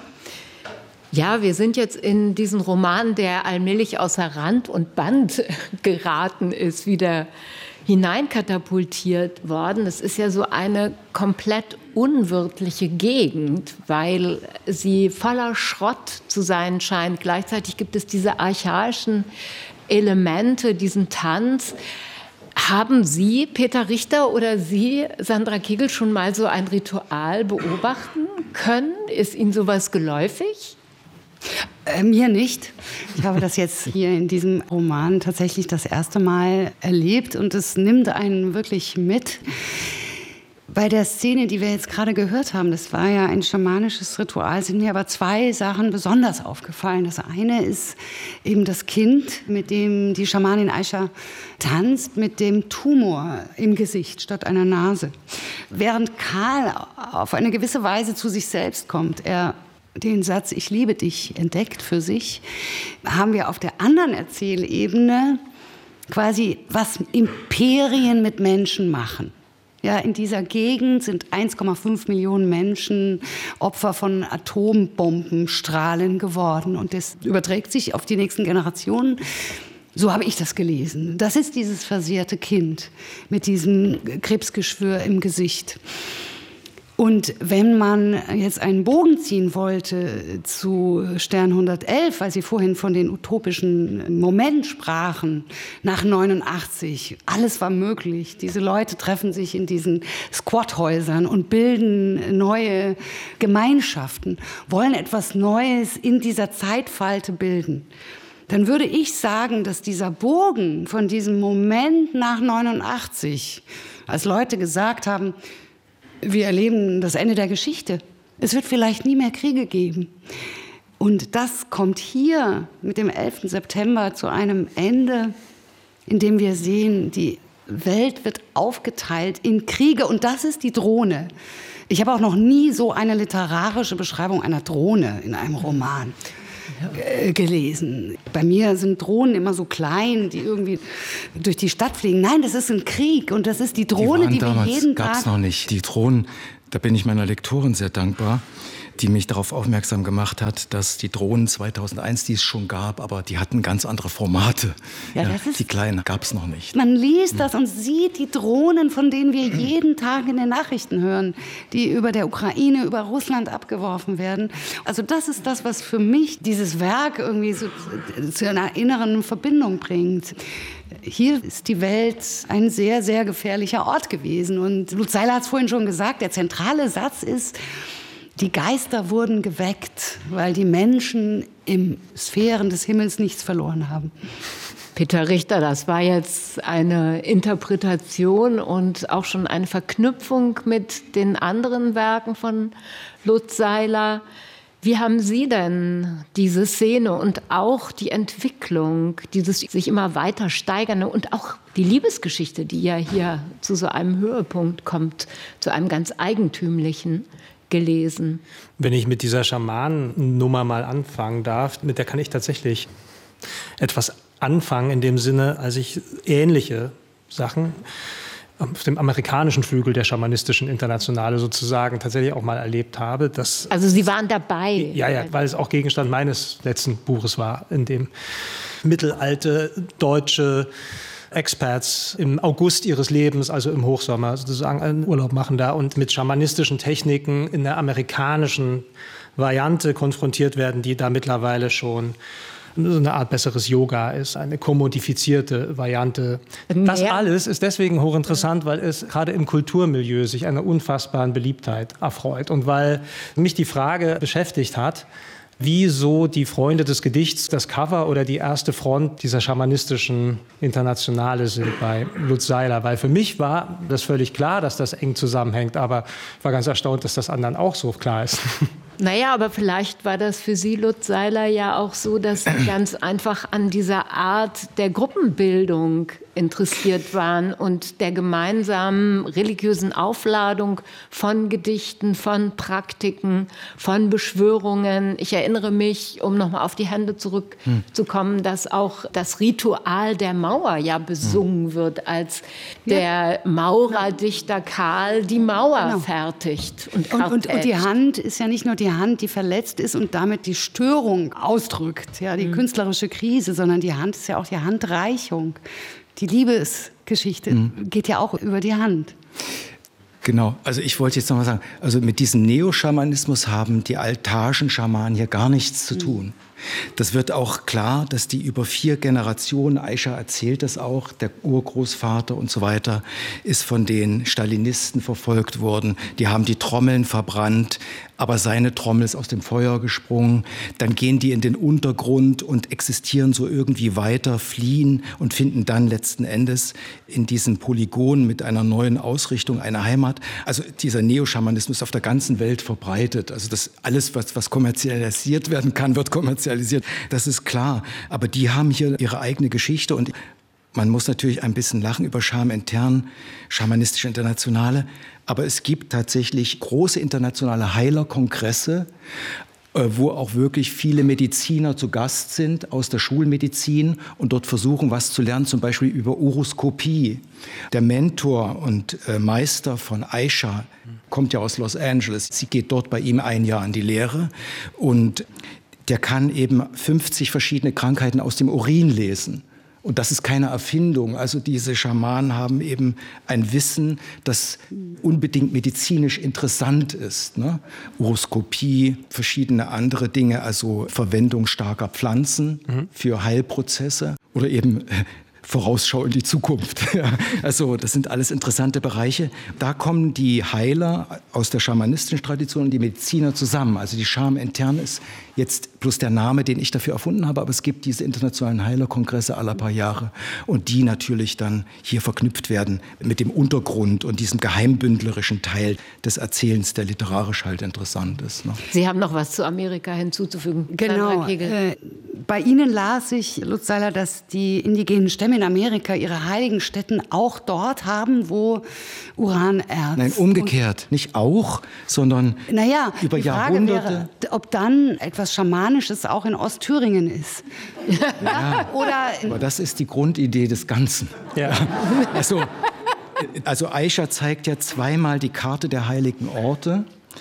[SPEAKER 1] Ja, wir sind jetzt in diesen Roman, der allmählich außer Rand und Band geraten ist, wieder hineinkatapultiert worden. Es ist ja so eine komplett unwirtliche Gegend, weil sie voller Schrott zu sein scheint. Gleichzeitig gibt es diese archaischen Elemente, diesen Tanz. Haben Sie, Peter Richter, oder Sie, Sandra Kegel, schon mal so ein Ritual beobachten können? Ist Ihnen sowas geläufig?
[SPEAKER 4] Äh, mir nicht. Ich habe das jetzt hier in diesem Roman tatsächlich das erste Mal erlebt und es nimmt einen wirklich mit. Bei der Szene, die wir jetzt gerade gehört haben, das war ja ein schamanisches Ritual, sind mir aber zwei Sachen besonders aufgefallen. Das eine ist eben das Kind, mit dem die Schamanin Aisha tanzt, mit dem Tumor im Gesicht statt einer Nase. Während Karl auf eine gewisse Weise zu sich selbst kommt, er den Satz „Ich liebe dich“ entdeckt für sich, haben wir auf der anderen Erzählebene quasi, was Imperien mit Menschen machen. Ja, in dieser Gegend sind eins Komma fünf Millionen Menschen Opfer von Atombombenstrahlen geworden. Und das überträgt sich auf die nächsten Generationen. So habe ich das gelesen. Das ist dieses versehrte Kind mit diesem Krebsgeschwür im Gesicht. Und wenn man jetzt einen Bogen ziehen wollte zu Stern hundertelf, weil Sie vorhin von den utopischen Moment sprachen, nach neunundachtzig, alles war möglich. Diese Leute treffen sich in diesen Squathäusern und bilden neue Gemeinschaften, wollen etwas Neues in dieser Zeitfalte bilden. Dann würde ich sagen, dass dieser Bogen von diesem Moment nach neunundachtzig, als Leute gesagt haben, wir erleben das Ende der Geschichte. Es wird vielleicht nie mehr Kriege geben. Und das kommt hier mit dem elften September zu einem Ende, in dem wir sehen, die Welt wird aufgeteilt in Kriege. Und das ist die Drohne. Ich habe auch noch nie so eine literarische Beschreibung einer Drohne in einem Roman äh, gelesen. Bei mir sind Drohnen immer so klein, die irgendwie durch die Stadt fliegen. Nein, das ist ein Krieg und das ist die Drohne, die, die wir jeden Tag...
[SPEAKER 2] Gab's noch nicht. Die Drohnen, da bin ich meiner Lektorin sehr dankbar, die mich darauf aufmerksam gemacht hat, dass die Drohnen zweitausendeins, die es schon gab, aber die hatten ganz andere Formate.
[SPEAKER 4] Ja, das
[SPEAKER 2] ja,
[SPEAKER 4] ist,
[SPEAKER 2] die kleinen gab es noch nicht.
[SPEAKER 4] Man liest das und sieht die Drohnen, von denen wir jeden Tag in den Nachrichten hören, die über der Ukraine, über Russland abgeworfen werden. Also das ist das, was für mich dieses Werk irgendwie so zu einer inneren Verbindung bringt. Hier ist die Welt ein sehr, sehr gefährlicher Ort gewesen. Und Lutz Seiler hat es vorhin schon gesagt, der zentrale Satz ist, die Geister wurden geweckt, weil die Menschen im Sphären des Himmels nichts verloren haben.
[SPEAKER 1] Peter Richter, das war jetzt eine Interpretation und auch schon eine Verknüpfung mit den anderen Werken von Lutz Seiler. Wie haben Sie denn diese Szene und auch die Entwicklung, dieses sich immer weiter steigernde und auch die Liebesgeschichte, die ja hier zu so einem Höhepunkt kommt, zu einem ganz eigentümlichen, gelesen?
[SPEAKER 3] Wenn ich mit dieser Schamanennummer mal anfangen darf, mit der kann ich tatsächlich etwas anfangen, in dem Sinne, als ich ähnliche Sachen auf dem amerikanischen Flügel der schamanistischen Internationale sozusagen tatsächlich auch mal erlebt habe. Dass
[SPEAKER 1] also Sie waren dabei?
[SPEAKER 3] Ja, ja, weil es auch Gegenstand meines letzten Buches war, in dem mittelalte deutsche Experts im August ihres Lebens, also im Hochsommer, sozusagen einen Urlaub machen da und mit schamanistischen Techniken in der amerikanischen Variante konfrontiert werden, die da mittlerweile schon so eine Art besseres Yoga ist, eine kommodifizierte Variante. Das alles ist deswegen hochinteressant, weil es gerade im Kulturmilieu sich einer unfassbaren Beliebtheit erfreut und weil mich die Frage beschäftigt hat, wieso die Freunde des Gedichts das Cover oder die erste Front dieser schamanistischen Internationale sind bei Lutz Seiler. Weil für mich war das völlig klar, dass das eng zusammenhängt, aber ich war ganz erstaunt, dass das anderen auch so klar ist.
[SPEAKER 1] Naja, aber vielleicht war das für Sie, Lutz Seiler, ja auch so, dass Sie ganz einfach an dieser Art der Gruppenbildung interessiert waren und der gemeinsamen religiösen Aufladung von Gedichten, von Praktiken, von Beschwörungen. Ich erinnere mich, um nochmal auf die Hände zurückzukommen, dass auch das Ritual der Mauer ja besungen wird, als der Maurerdichter Karl die Mauer
[SPEAKER 4] genau.
[SPEAKER 1] fertigt. Und,
[SPEAKER 4] und, und, und die Hand ist ja nicht nur die Hand, die verletzt ist und damit die Störung ausdrückt, ja, die mhm. künstlerische Krise, sondern die Hand ist ja auch die Handreichung. Die Liebesgeschichte mhm. geht ja auch über die Hand.
[SPEAKER 2] Genau, also ich wollte jetzt noch mal sagen, also mit diesem Neoschamanismus haben die Altaschen-Schamanen hier gar nichts zu tun. Das wird auch klar, dass die über vier Generationen, Aisha erzählt das auch, der Urgroßvater und so weiter, ist von den Stalinisten verfolgt worden. Die haben die Trommeln verbrannt, aber seine Trommel ist aus dem Feuer gesprungen. Dann gehen die in den Untergrund und existieren so irgendwie weiter, fliehen und finden dann letzten Endes in diesem Polygon mit einer neuen Ausrichtung eine Heimat. Also dieser Neoschamanismus ist auf der ganzen Welt verbreitet. Also das alles, was, was kommerzialisiert werden kann, wird kommerzialisiert. Das ist klar. Aber die haben hier ihre eigene Geschichte und man muss natürlich ein bisschen lachen über Scham-Intern, Schamanistische Internationale. Aber es gibt tatsächlich große internationale Heilerkongresse, wo auch wirklich viele Mediziner zu Gast sind aus der Schulmedizin und dort versuchen, was zu lernen, zum Beispiel über Uroskopie. Der Mentor und Meister von Aisha kommt ja aus Los Angeles. Sie geht dort bei ihm ein Jahr an die Lehre und der kann eben fünfzig verschiedene Krankheiten aus dem Urin lesen. Und das ist keine Erfindung. Also diese Schamanen haben eben ein Wissen, das unbedingt medizinisch interessant ist. Ne? Uroskopie, verschiedene andere Dinge, also Verwendung starker Pflanzen mhm. für Heilprozesse oder eben Vorausschau in die Zukunft. Also das sind alles interessante Bereiche. Da kommen die Heiler aus der schamanistischen Tradition und die Mediziner zusammen. Also die Scham-Intern ist jetzt bloß der Name, den ich dafür erfunden habe, aber es gibt diese internationalen Heilerkongresse alle paar Jahre und die natürlich dann hier verknüpft werden mit dem Untergrund und diesem geheimbündlerischen Teil des Erzählens, der literarisch halt interessant ist. Ne?
[SPEAKER 1] Sie haben noch was zu Amerika hinzuzufügen.
[SPEAKER 4] Genau. Äh, Bei Ihnen las ich, Lutz Seiler, dass die indigenen Stämme in Amerika ihre heiligen Stätten auch dort haben, wo Uranerz...
[SPEAKER 2] Nein, umgekehrt. Nicht auch, sondern
[SPEAKER 4] naja,
[SPEAKER 2] über
[SPEAKER 4] die Frage
[SPEAKER 2] Jahrhunderte.
[SPEAKER 4] Wäre, ob dann etwas Schamanisches auch in Ostthüringen ist.
[SPEAKER 2] Ja,
[SPEAKER 4] oder
[SPEAKER 2] aber das ist die Grundidee des Ganzen.
[SPEAKER 3] Ja.
[SPEAKER 2] Also, also Aisha zeigt ja zweimal die Karte der heiligen Orte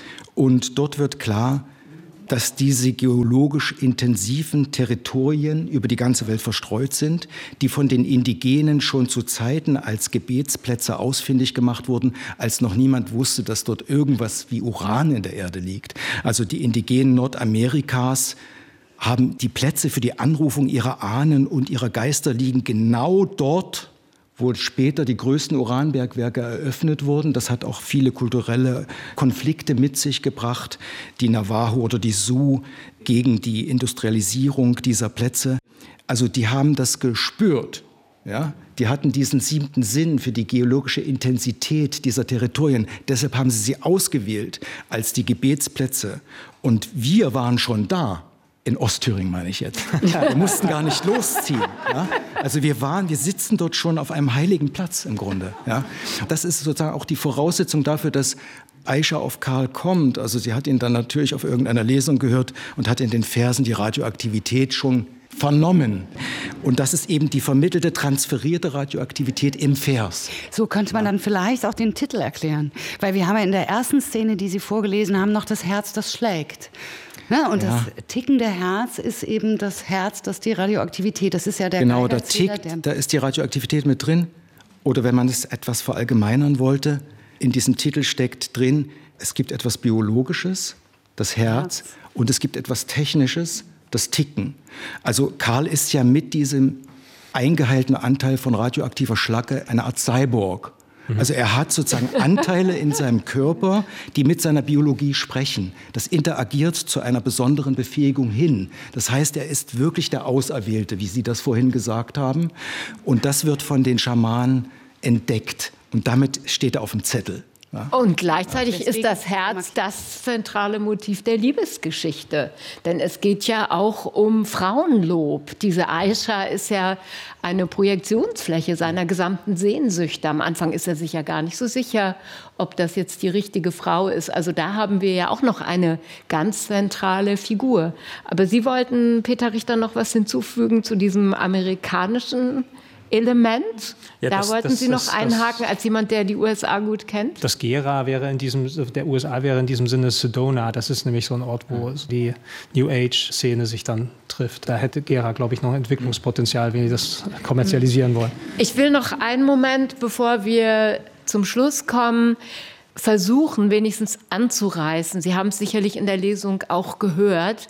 [SPEAKER 2] und dort wird klar, dass diese geologisch intensiven Territorien über die ganze Welt verstreut sind, die von den Indigenen schon zu Zeiten als Gebetsplätze ausfindig gemacht wurden, als noch niemand wusste, dass dort irgendwas wie Uran in der Erde liegt. Also die Indigenen Nordamerikas haben die Plätze für die Anrufung ihrer Ahnen und ihrer Geister liegen genau dort, wo später die größten Uranbergwerke eröffnet wurden. Das hat auch viele kulturelle Konflikte mit sich gebracht. Die Navajo oder die Sioux gegen die Industrialisierung dieser Plätze. Also die haben das gespürt. Ja? Die hatten diesen siebten Sinn für die geologische Intensität dieser Territorien. Deshalb haben sie sie ausgewählt als die Gebetsplätze. Und wir waren schon da. In Ostthüringen meine ich jetzt. Wir mussten gar nicht losziehen. Ja? Also wir waren, wir sitzen dort schon auf einem heiligen Platz im Grunde. Ja? Das ist sozusagen auch die Voraussetzung dafür, dass Aisha auf Karl kommt. Also sie hat ihn dann natürlich auf irgendeiner Lesung gehört und hat in den Versen die Radioaktivität schon vernommen. Und das ist eben die vermittelte, transferierte Radioaktivität im Vers.
[SPEAKER 4] So könnte man dann vielleicht auch den Titel erklären. Weil wir haben ja in der ersten Szene, die Sie vorgelesen haben, noch das Herz, das schlägt. Ja, und ja. Das tickende Herz ist eben das Herz, das die Radioaktivität, das ist ja der
[SPEAKER 2] Genau, da tickt, da ist die Radioaktivität mit drin. Oder wenn man es etwas verallgemeinern wollte, in diesem Titel steckt drin, es gibt etwas Biologisches, das Herz, Herz. Und es gibt etwas Technisches, das Ticken. Also Karl ist ja mit diesem eingeheilten Anteil von radioaktiver Schlacke eine Art Cyborg. Also er hat sozusagen Anteile in seinem Körper, die mit seiner Biologie sprechen. Das interagiert zu einer besonderen Befähigung hin. Das heißt, er ist wirklich der Auserwählte, wie Sie das vorhin gesagt haben. Und das wird von den Schamanen entdeckt. Und damit steht er auf dem Zettel. Ja.
[SPEAKER 1] Und gleichzeitig ja, ist das Herz das zentrale Motiv der Liebesgeschichte. Denn es geht ja auch um Frauenlob. Diese Aisha ist ja eine Projektionsfläche seiner gesamten Sehnsüchte. Am Anfang ist er sich ja gar nicht so sicher, ob das jetzt die richtige Frau ist. Also da haben wir ja auch noch eine ganz zentrale Figur. Aber Sie wollten, Peter Richter, noch was hinzufügen zu diesem amerikanischen Element.
[SPEAKER 3] Ja,
[SPEAKER 1] da
[SPEAKER 3] das,
[SPEAKER 1] wollten
[SPEAKER 3] das,
[SPEAKER 1] Sie noch
[SPEAKER 3] das,
[SPEAKER 1] einhaken,
[SPEAKER 3] das,
[SPEAKER 1] als jemand, der die U S A gut kennt?
[SPEAKER 3] Das Gera wäre in diesem, der U S A wäre in diesem Sinne Sedona. Das ist nämlich so ein Ort, wo die New Age-Szene sich dann trifft. Da hätte Gera, glaube ich, noch Entwicklungspotenzial, wenn die das kommerzialisieren wollen.
[SPEAKER 1] Ich will noch einen Moment, bevor wir zum Schluss kommen, versuchen, wenigstens anzureißen. Sie haben es sicherlich in der Lesung auch gehört,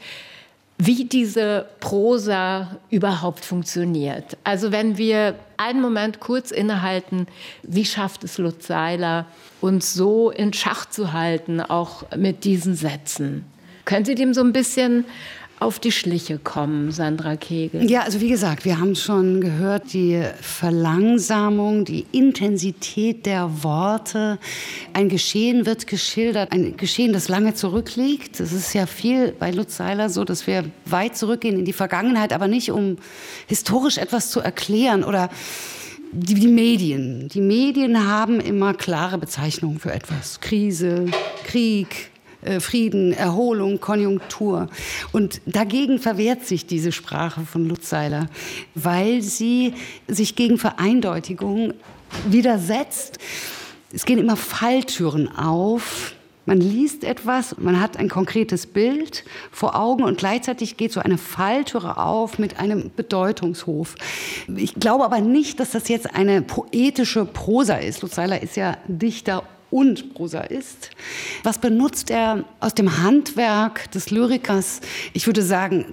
[SPEAKER 1] wie diese Prosa überhaupt funktioniert. Also wenn wir einen Moment kurz innehalten, wie schafft es Lutz Seiler, uns so in Schach zu halten, auch mit diesen Sätzen? Können Sie dem so ein bisschen auf die Schliche kommen, Sandra Kegel?
[SPEAKER 4] Ja, also wie gesagt, wir haben schon gehört, die Verlangsamung, die Intensität der Worte. Ein Geschehen wird geschildert, ein Geschehen, das lange zurückliegt. Es ist ja viel bei Lutz Seiler so, dass wir weit zurückgehen in die Vergangenheit, aber nicht, um historisch etwas zu erklären oder die, die Medien. Die Medien haben immer klare Bezeichnungen für etwas. Krise, Krieg, Frieden, Erholung, Konjunktur. Und dagegen verwehrt sich diese Sprache von Lutz Seiler, weil sie sich gegen Vereindeutigung widersetzt. Es gehen immer Falltüren auf. Man liest etwas, man hat ein konkretes Bild vor Augen und gleichzeitig geht so eine Falltüre auf mit einem Bedeutungshof. Ich glaube aber nicht, dass das jetzt eine poetische Prosa ist. Lutz Seiler ist ja Dichter und Prosaist. Was benutzt er aus dem Handwerk des Lyrikers? Ich würde sagen,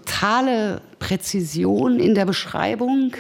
[SPEAKER 4] totale Präzision in der Beschreibung,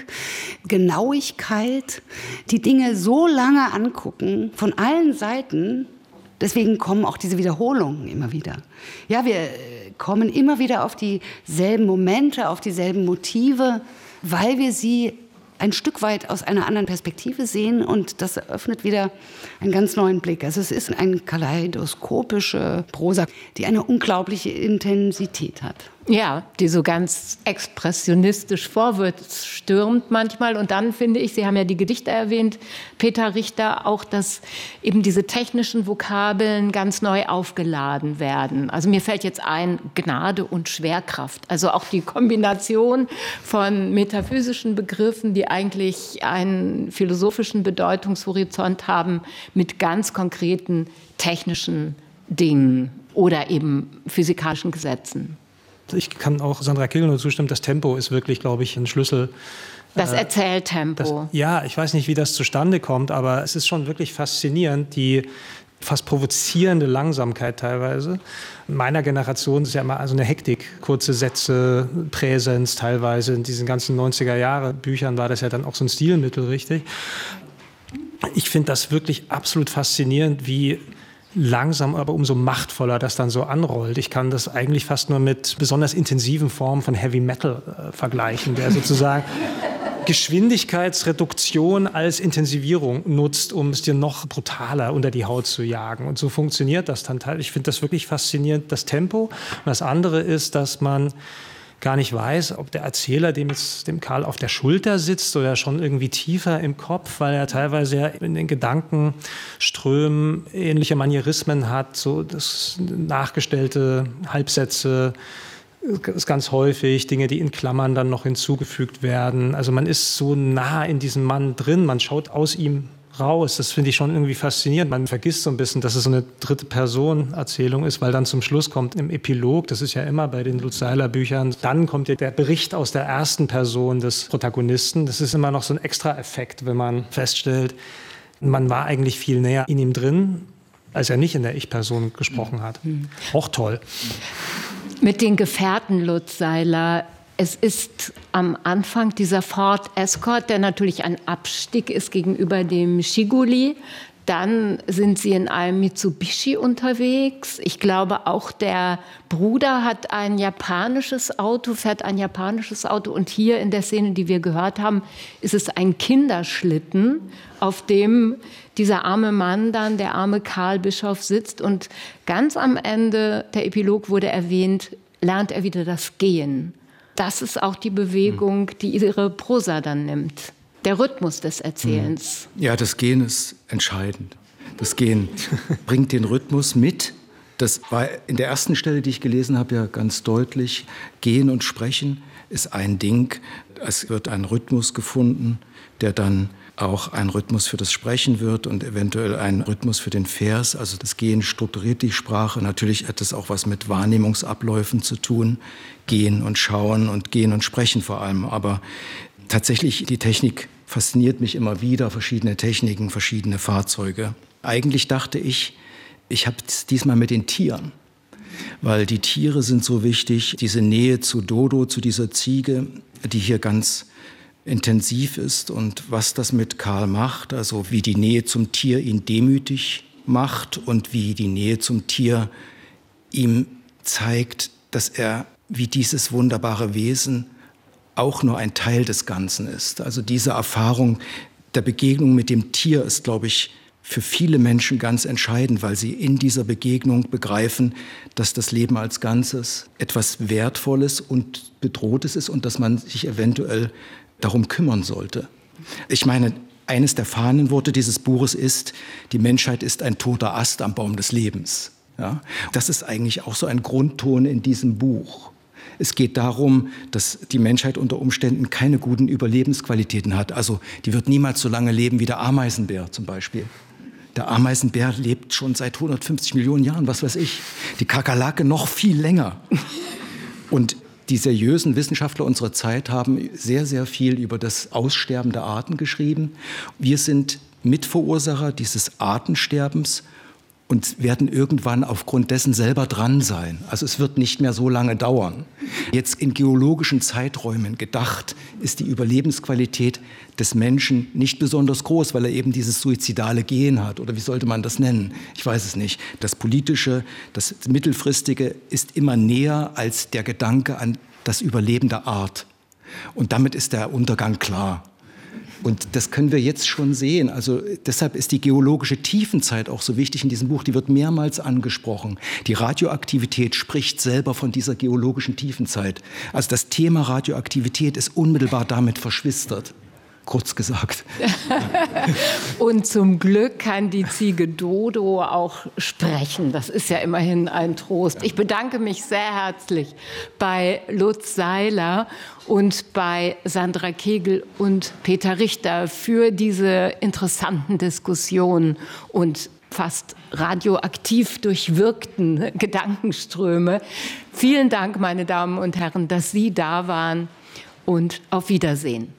[SPEAKER 4] Genauigkeit, die Dinge so lange angucken, von allen Seiten. Deswegen kommen auch diese Wiederholungen immer wieder. Ja, wir kommen immer wieder auf dieselben Momente, auf dieselben Motive, weil wir sie ein Stück weit aus einer anderen Perspektive sehen und das eröffnet wieder einen ganz neuen Blick. Also es ist eine kaleidoskopische Prosa, die eine unglaubliche Intensität hat.
[SPEAKER 1] Ja, die so ganz expressionistisch vorwärts stürmt manchmal. Und dann finde ich, Sie haben ja die Gedichte erwähnt, Peter Richter, auch, dass eben diese technischen Vokabeln ganz neu aufgeladen werden. Also mir fällt jetzt ein, Gnade und Schwerkraft. Also auch die Kombination von metaphysischen Begriffen, die eigentlich einen philosophischen Bedeutungshorizont haben, mit ganz konkreten technischen Dingen oder eben physikalischen Gesetzen.
[SPEAKER 3] Ich kann auch Sandra Kegel nur zustimmen, das Tempo ist wirklich, glaube ich, ein Schlüssel.
[SPEAKER 1] Das Erzähltempo.
[SPEAKER 3] Das, ja, ich weiß nicht, wie das zustande kommt, aber es ist schon wirklich faszinierend, die fast provozierende Langsamkeit teilweise. In meiner Generation ist ja immer also eine Hektik, kurze Sätze, Präsenz teilweise. In diesen ganzen neunziger-Jahre-Büchern war das ja dann auch so ein Stilmittel, richtig. Ich finde das wirklich absolut faszinierend, wie langsam, aber umso machtvoller das dann so anrollt. Ich kann das eigentlich fast nur mit besonders intensiven Formen von Heavy Metal äh, vergleichen, der sozusagen Geschwindigkeitsreduktion als Intensivierung nutzt, um es dir noch brutaler unter die Haut zu jagen. Und so funktioniert das dann teilweise. Ich finde das wirklich faszinierend, das Tempo. Und das andere ist, dass man gar nicht weiß, ob der Erzähler dem jetzt dem Karl auf der Schulter sitzt oder schon irgendwie tiefer im Kopf, weil er teilweise ja in den Gedankenströmen ähnliche Manierismen hat, so das nachgestellte Halbsätze ist ganz häufig, Dinge, die in Klammern dann noch hinzugefügt werden. Also man ist so nah in diesem Mann drin, man schaut aus ihm raus. Das finde ich schon irgendwie faszinierend. Man vergisst so ein bisschen, dass es so eine dritte Person-Erzählung ist, weil dann zum Schluss kommt im Epilog, das ist ja immer bei den Lutz Seiler-Büchern, dann kommt ja der Bericht aus der ersten Person des Protagonisten. Das ist immer noch so ein Extra-Effekt, wenn man feststellt, man war eigentlich viel näher in ihm drin, als er nicht in der Ich-Person gesprochen hat. Mhm. Auch toll.
[SPEAKER 1] Mit den Gefährten Lutz Seiler, es ist am Anfang dieser Ford Escort, der natürlich ein Abstieg ist gegenüber dem Chiguli. Dann sind sie in einem Mitsubishi unterwegs. Ich glaube, auch der Bruder hat ein japanisches Auto, fährt ein japanisches Auto. Und hier in der Szene, die wir gehört haben, ist es ein Kinderschlitten, auf dem dieser arme Mann dann, der arme Karl Bischof, sitzt. Und ganz am Ende, der Epilog wurde erwähnt, lernt er wieder das Gehen. Das ist auch die Bewegung, die ihre Prosa dann nimmt. Der Rhythmus des Erzählens.
[SPEAKER 2] Ja, das Gehen ist entscheidend. Das Gehen bringt den Rhythmus mit. Das war in der ersten Stelle, die ich gelesen habe, ja ganz deutlich. Gehen und Sprechen ist ein Ding. Es wird ein Rhythmus gefunden, der dann auch ein Rhythmus für das Sprechen wird und eventuell ein Rhythmus für den Vers. Also das Gehen strukturiert die Sprache. Natürlich hat das auch was mit Wahrnehmungsabläufen zu tun. Gehen und Schauen und Gehen und Sprechen vor allem. Aber tatsächlich, die Technik fasziniert mich immer wieder. Verschiedene Techniken, verschiedene Fahrzeuge. Eigentlich dachte ich, ich habe es diesmal mit den Tieren. Weil die Tiere sind so wichtig. Diese Nähe zu Dodo, zu dieser Ziege, die hier ganz intensiv ist und was das mit Karl macht, also wie die Nähe zum Tier ihn demütig macht und wie die Nähe zum Tier ihm zeigt, dass er wie dieses wunderbare Wesen auch nur ein Teil des Ganzen ist. Also diese Erfahrung der Begegnung mit dem Tier ist, glaube ich, für viele Menschen ganz entscheidend, weil sie in dieser Begegnung begreifen, dass das Leben als Ganzes etwas Wertvolles und Bedrohtes ist und dass man sich eventuell darum kümmern sollte. Ich meine, eines der Fahnenworte dieses Buches ist, die Menschheit ist ein toter Ast am Baum des Lebens. Ja? Das ist eigentlich auch so ein Grundton in diesem Buch. Es geht darum, dass die Menschheit unter Umständen keine guten Überlebensqualitäten hat. Also die wird niemals so lange leben wie der Ameisenbär zum Beispiel. Der Ameisenbär lebt schon seit hundertfünfzig Millionen Jahren, was weiß ich. Die Kakerlake noch viel länger. Und die seriösen Wissenschaftler unserer Zeit haben sehr, sehr viel über das Aussterben der Arten geschrieben. Wir sind Mitverursacher dieses Artensterbens und werden irgendwann aufgrund dessen selber dran sein. Also es wird nicht mehr so lange dauern. Jetzt in geologischen Zeiträumen gedacht, ist die Überlebensqualität des Menschen nicht besonders groß, weil er eben dieses suizidale Gen hat. Oder wie sollte man das nennen? Ich weiß es nicht. Das Politische, das Mittelfristige ist immer näher als der Gedanke an das Überleben der Art. Und damit ist der Untergang klar. Und das können wir jetzt schon sehen. Also deshalb ist die geologische Tiefenzeit auch so wichtig in diesem Buch. Die wird mehrmals angesprochen. Die Radioaktivität spricht selber von dieser geologischen Tiefenzeit. Also das Thema Radioaktivität ist unmittelbar damit verschwistert. Kurz gesagt.
[SPEAKER 1] Und zum Glück kann die Ziege Dodo auch sprechen. Das ist ja immerhin ein Trost. Ich bedanke mich sehr herzlich bei Lutz Seiler und bei Sandra Kegel und Peter Richter für diese interessanten Diskussionen und fast radioaktiv durchwirkten Gedankenströme. Vielen Dank, meine Damen und Herren, dass Sie da waren, und auf Wiedersehen.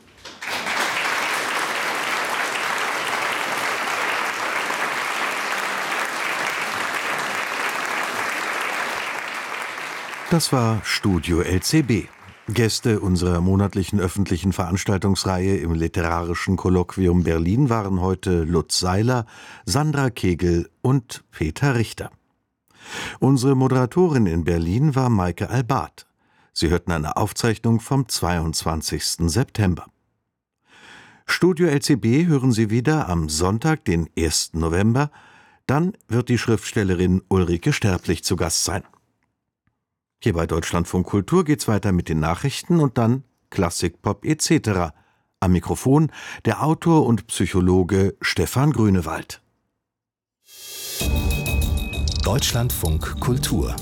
[SPEAKER 5] Das war Studio L C B. Gäste unserer monatlichen öffentlichen Veranstaltungsreihe im Literarischen Kolloquium Berlin waren heute Lutz Seiler, Sandra Kegel und Peter Richter. Unsere Moderatorin in Berlin war Maike Albart. Sie hörten eine Aufzeichnung vom zweiundzwanzigsten September. Studio L C B hören Sie wieder am Sonntag, den ersten November. Dann wird die Schriftstellerin Ulrike Sterblich zu Gast sein. Hier bei Deutschlandfunk Kultur geht's weiter mit den Nachrichten und dann Klassik, Pop et cetera. Am Mikrofon der Autor und Psychologe Stefan Grünewald.
[SPEAKER 6] Deutschlandfunk Kultur.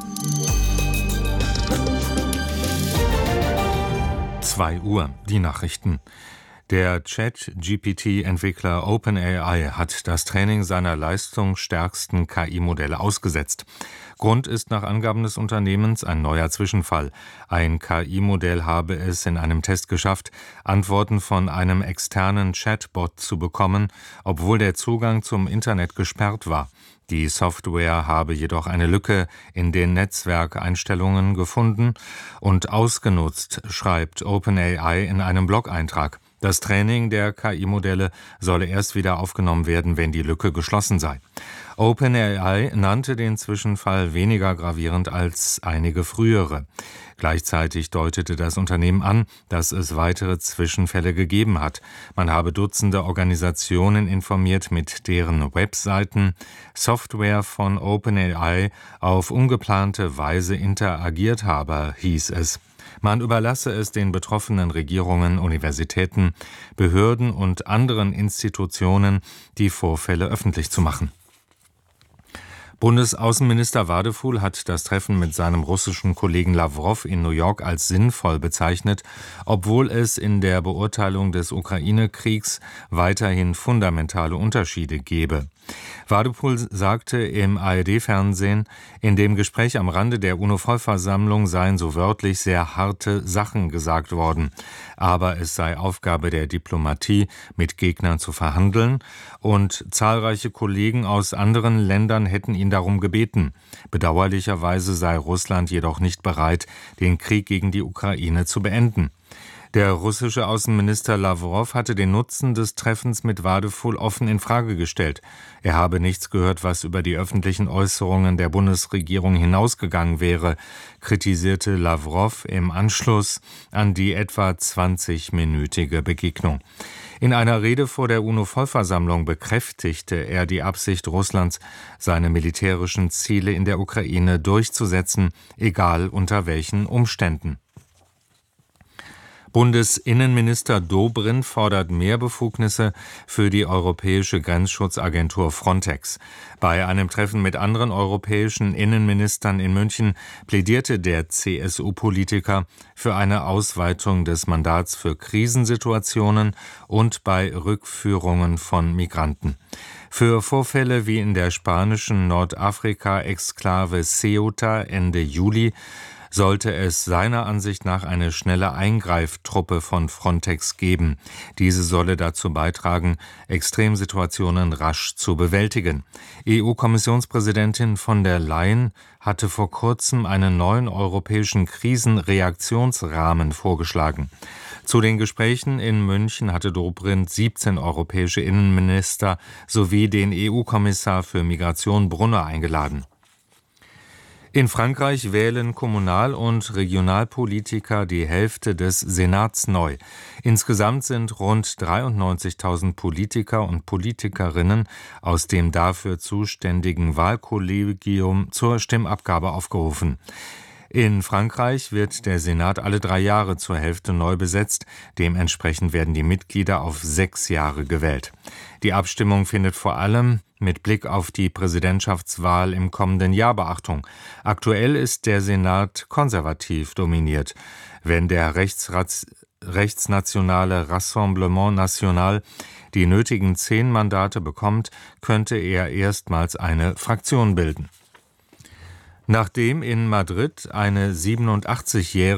[SPEAKER 7] zwei Uhr, die Nachrichten. Der Chat-G P T-Entwickler OpenAI hat das Training seiner leistungsstärksten K I-Modelle ausgesetzt. Grund ist nach Angaben des Unternehmens ein neuer Zwischenfall. Ein K I-Modell habe es in einem Test geschafft, Antworten von einem externen Chatbot zu bekommen, obwohl der Zugang zum Internet gesperrt war. Die Software habe jedoch eine Lücke in den Netzwerkeinstellungen gefunden und ausgenutzt, schreibt OpenAI in einem Blog-Eintrag. Das Training der K I-Modelle solle erst wieder aufgenommen werden, wenn die Lücke geschlossen sei. OpenAI nannte den Zwischenfall weniger gravierend als einige frühere. Gleichzeitig deutete das Unternehmen an, dass es weitere Zwischenfälle gegeben hat. Man habe Dutzende Organisationen informiert, mit deren Webseiten Software von OpenAI auf ungeplante Weise interagiert habe, hieß es. Man überlasse es den betroffenen Regierungen, Universitäten, Behörden und anderen Institutionen, die Vorfälle öffentlich zu machen. Bundesaußenminister Wadefuhl hat das Treffen mit seinem russischen Kollegen Lawrow in New York als sinnvoll bezeichnet, obwohl es in der Beurteilung des Ukraine-Kriegs weiterhin fundamentale Unterschiede gebe. Wadefuhl sagte im A R D-Fernsehen, in dem Gespräch am Rande der UNO-Vollversammlung seien so wörtlich sehr harte Sachen gesagt worden. Aber es sei Aufgabe der Diplomatie, mit Gegnern zu verhandeln, und zahlreiche Kollegen aus anderen Ländern hätten ihn darum gebeten. Bedauerlicherweise sei Russland jedoch nicht bereit, den Krieg gegen die Ukraine zu beenden. Der russische Außenminister Lawrow hatte den Nutzen des Treffens mit Wadefuhl offen in Frage gestellt. Er habe nichts gehört, was über die öffentlichen Äußerungen der Bundesregierung hinausgegangen wäre, kritisierte Lawrow im Anschluss an die etwa zwanzigminütige Begegnung. In einer Rede vor der UNO-Vollversammlung bekräftigte er die Absicht Russlands, seine militärischen Ziele in der Ukraine durchzusetzen, egal unter welchen Umständen. Bundesinnenminister Dobrindt fordert mehr Befugnisse für die europäische Grenzschutzagentur Frontex. Bei einem Treffen mit anderen europäischen Innenministern in München plädierte der C S U-Politiker für eine Ausweitung des Mandats für Krisensituationen und bei Rückführungen von Migranten. Für Vorfälle wie in der spanischen Nordafrika-Exklave Ceuta Ende Juli sollte es seiner Ansicht nach eine schnelle Eingreiftruppe von Frontex geben. Diese solle dazu beitragen, Extremsituationen rasch zu bewältigen. E U-Kommissionspräsidentin von der Leyen hatte vor kurzem einen neuen europäischen Krisenreaktionsrahmen vorgeschlagen. Zu den Gesprächen in München hatte Dobrindt siebzehn europäische Innenminister sowie den E U-Kommissar für Migration Brunner eingeladen. In Frankreich wählen Kommunal- und Regionalpolitiker die Hälfte des Senats neu. Insgesamt sind rund dreiundneunzigtausend Politiker und Politikerinnen aus dem dafür zuständigen Wahlkollegium zur Stimmabgabe aufgerufen. In Frankreich wird der Senat alle drei Jahre zur Hälfte neu besetzt. Dementsprechend werden die Mitglieder auf sechs Jahre gewählt. Die Abstimmung findet vor allem mit Blick auf die Präsidentschaftswahl im kommenden Jahr Beachtung. Aktuell ist der Senat konservativ dominiert. Wenn der Rechtsrats- rechtsnationale Rassemblement National die nötigen zehn Mandate bekommt, könnte er erstmals eine Fraktion bilden. Nachdem in Madrid eine siebenundachtzigjährige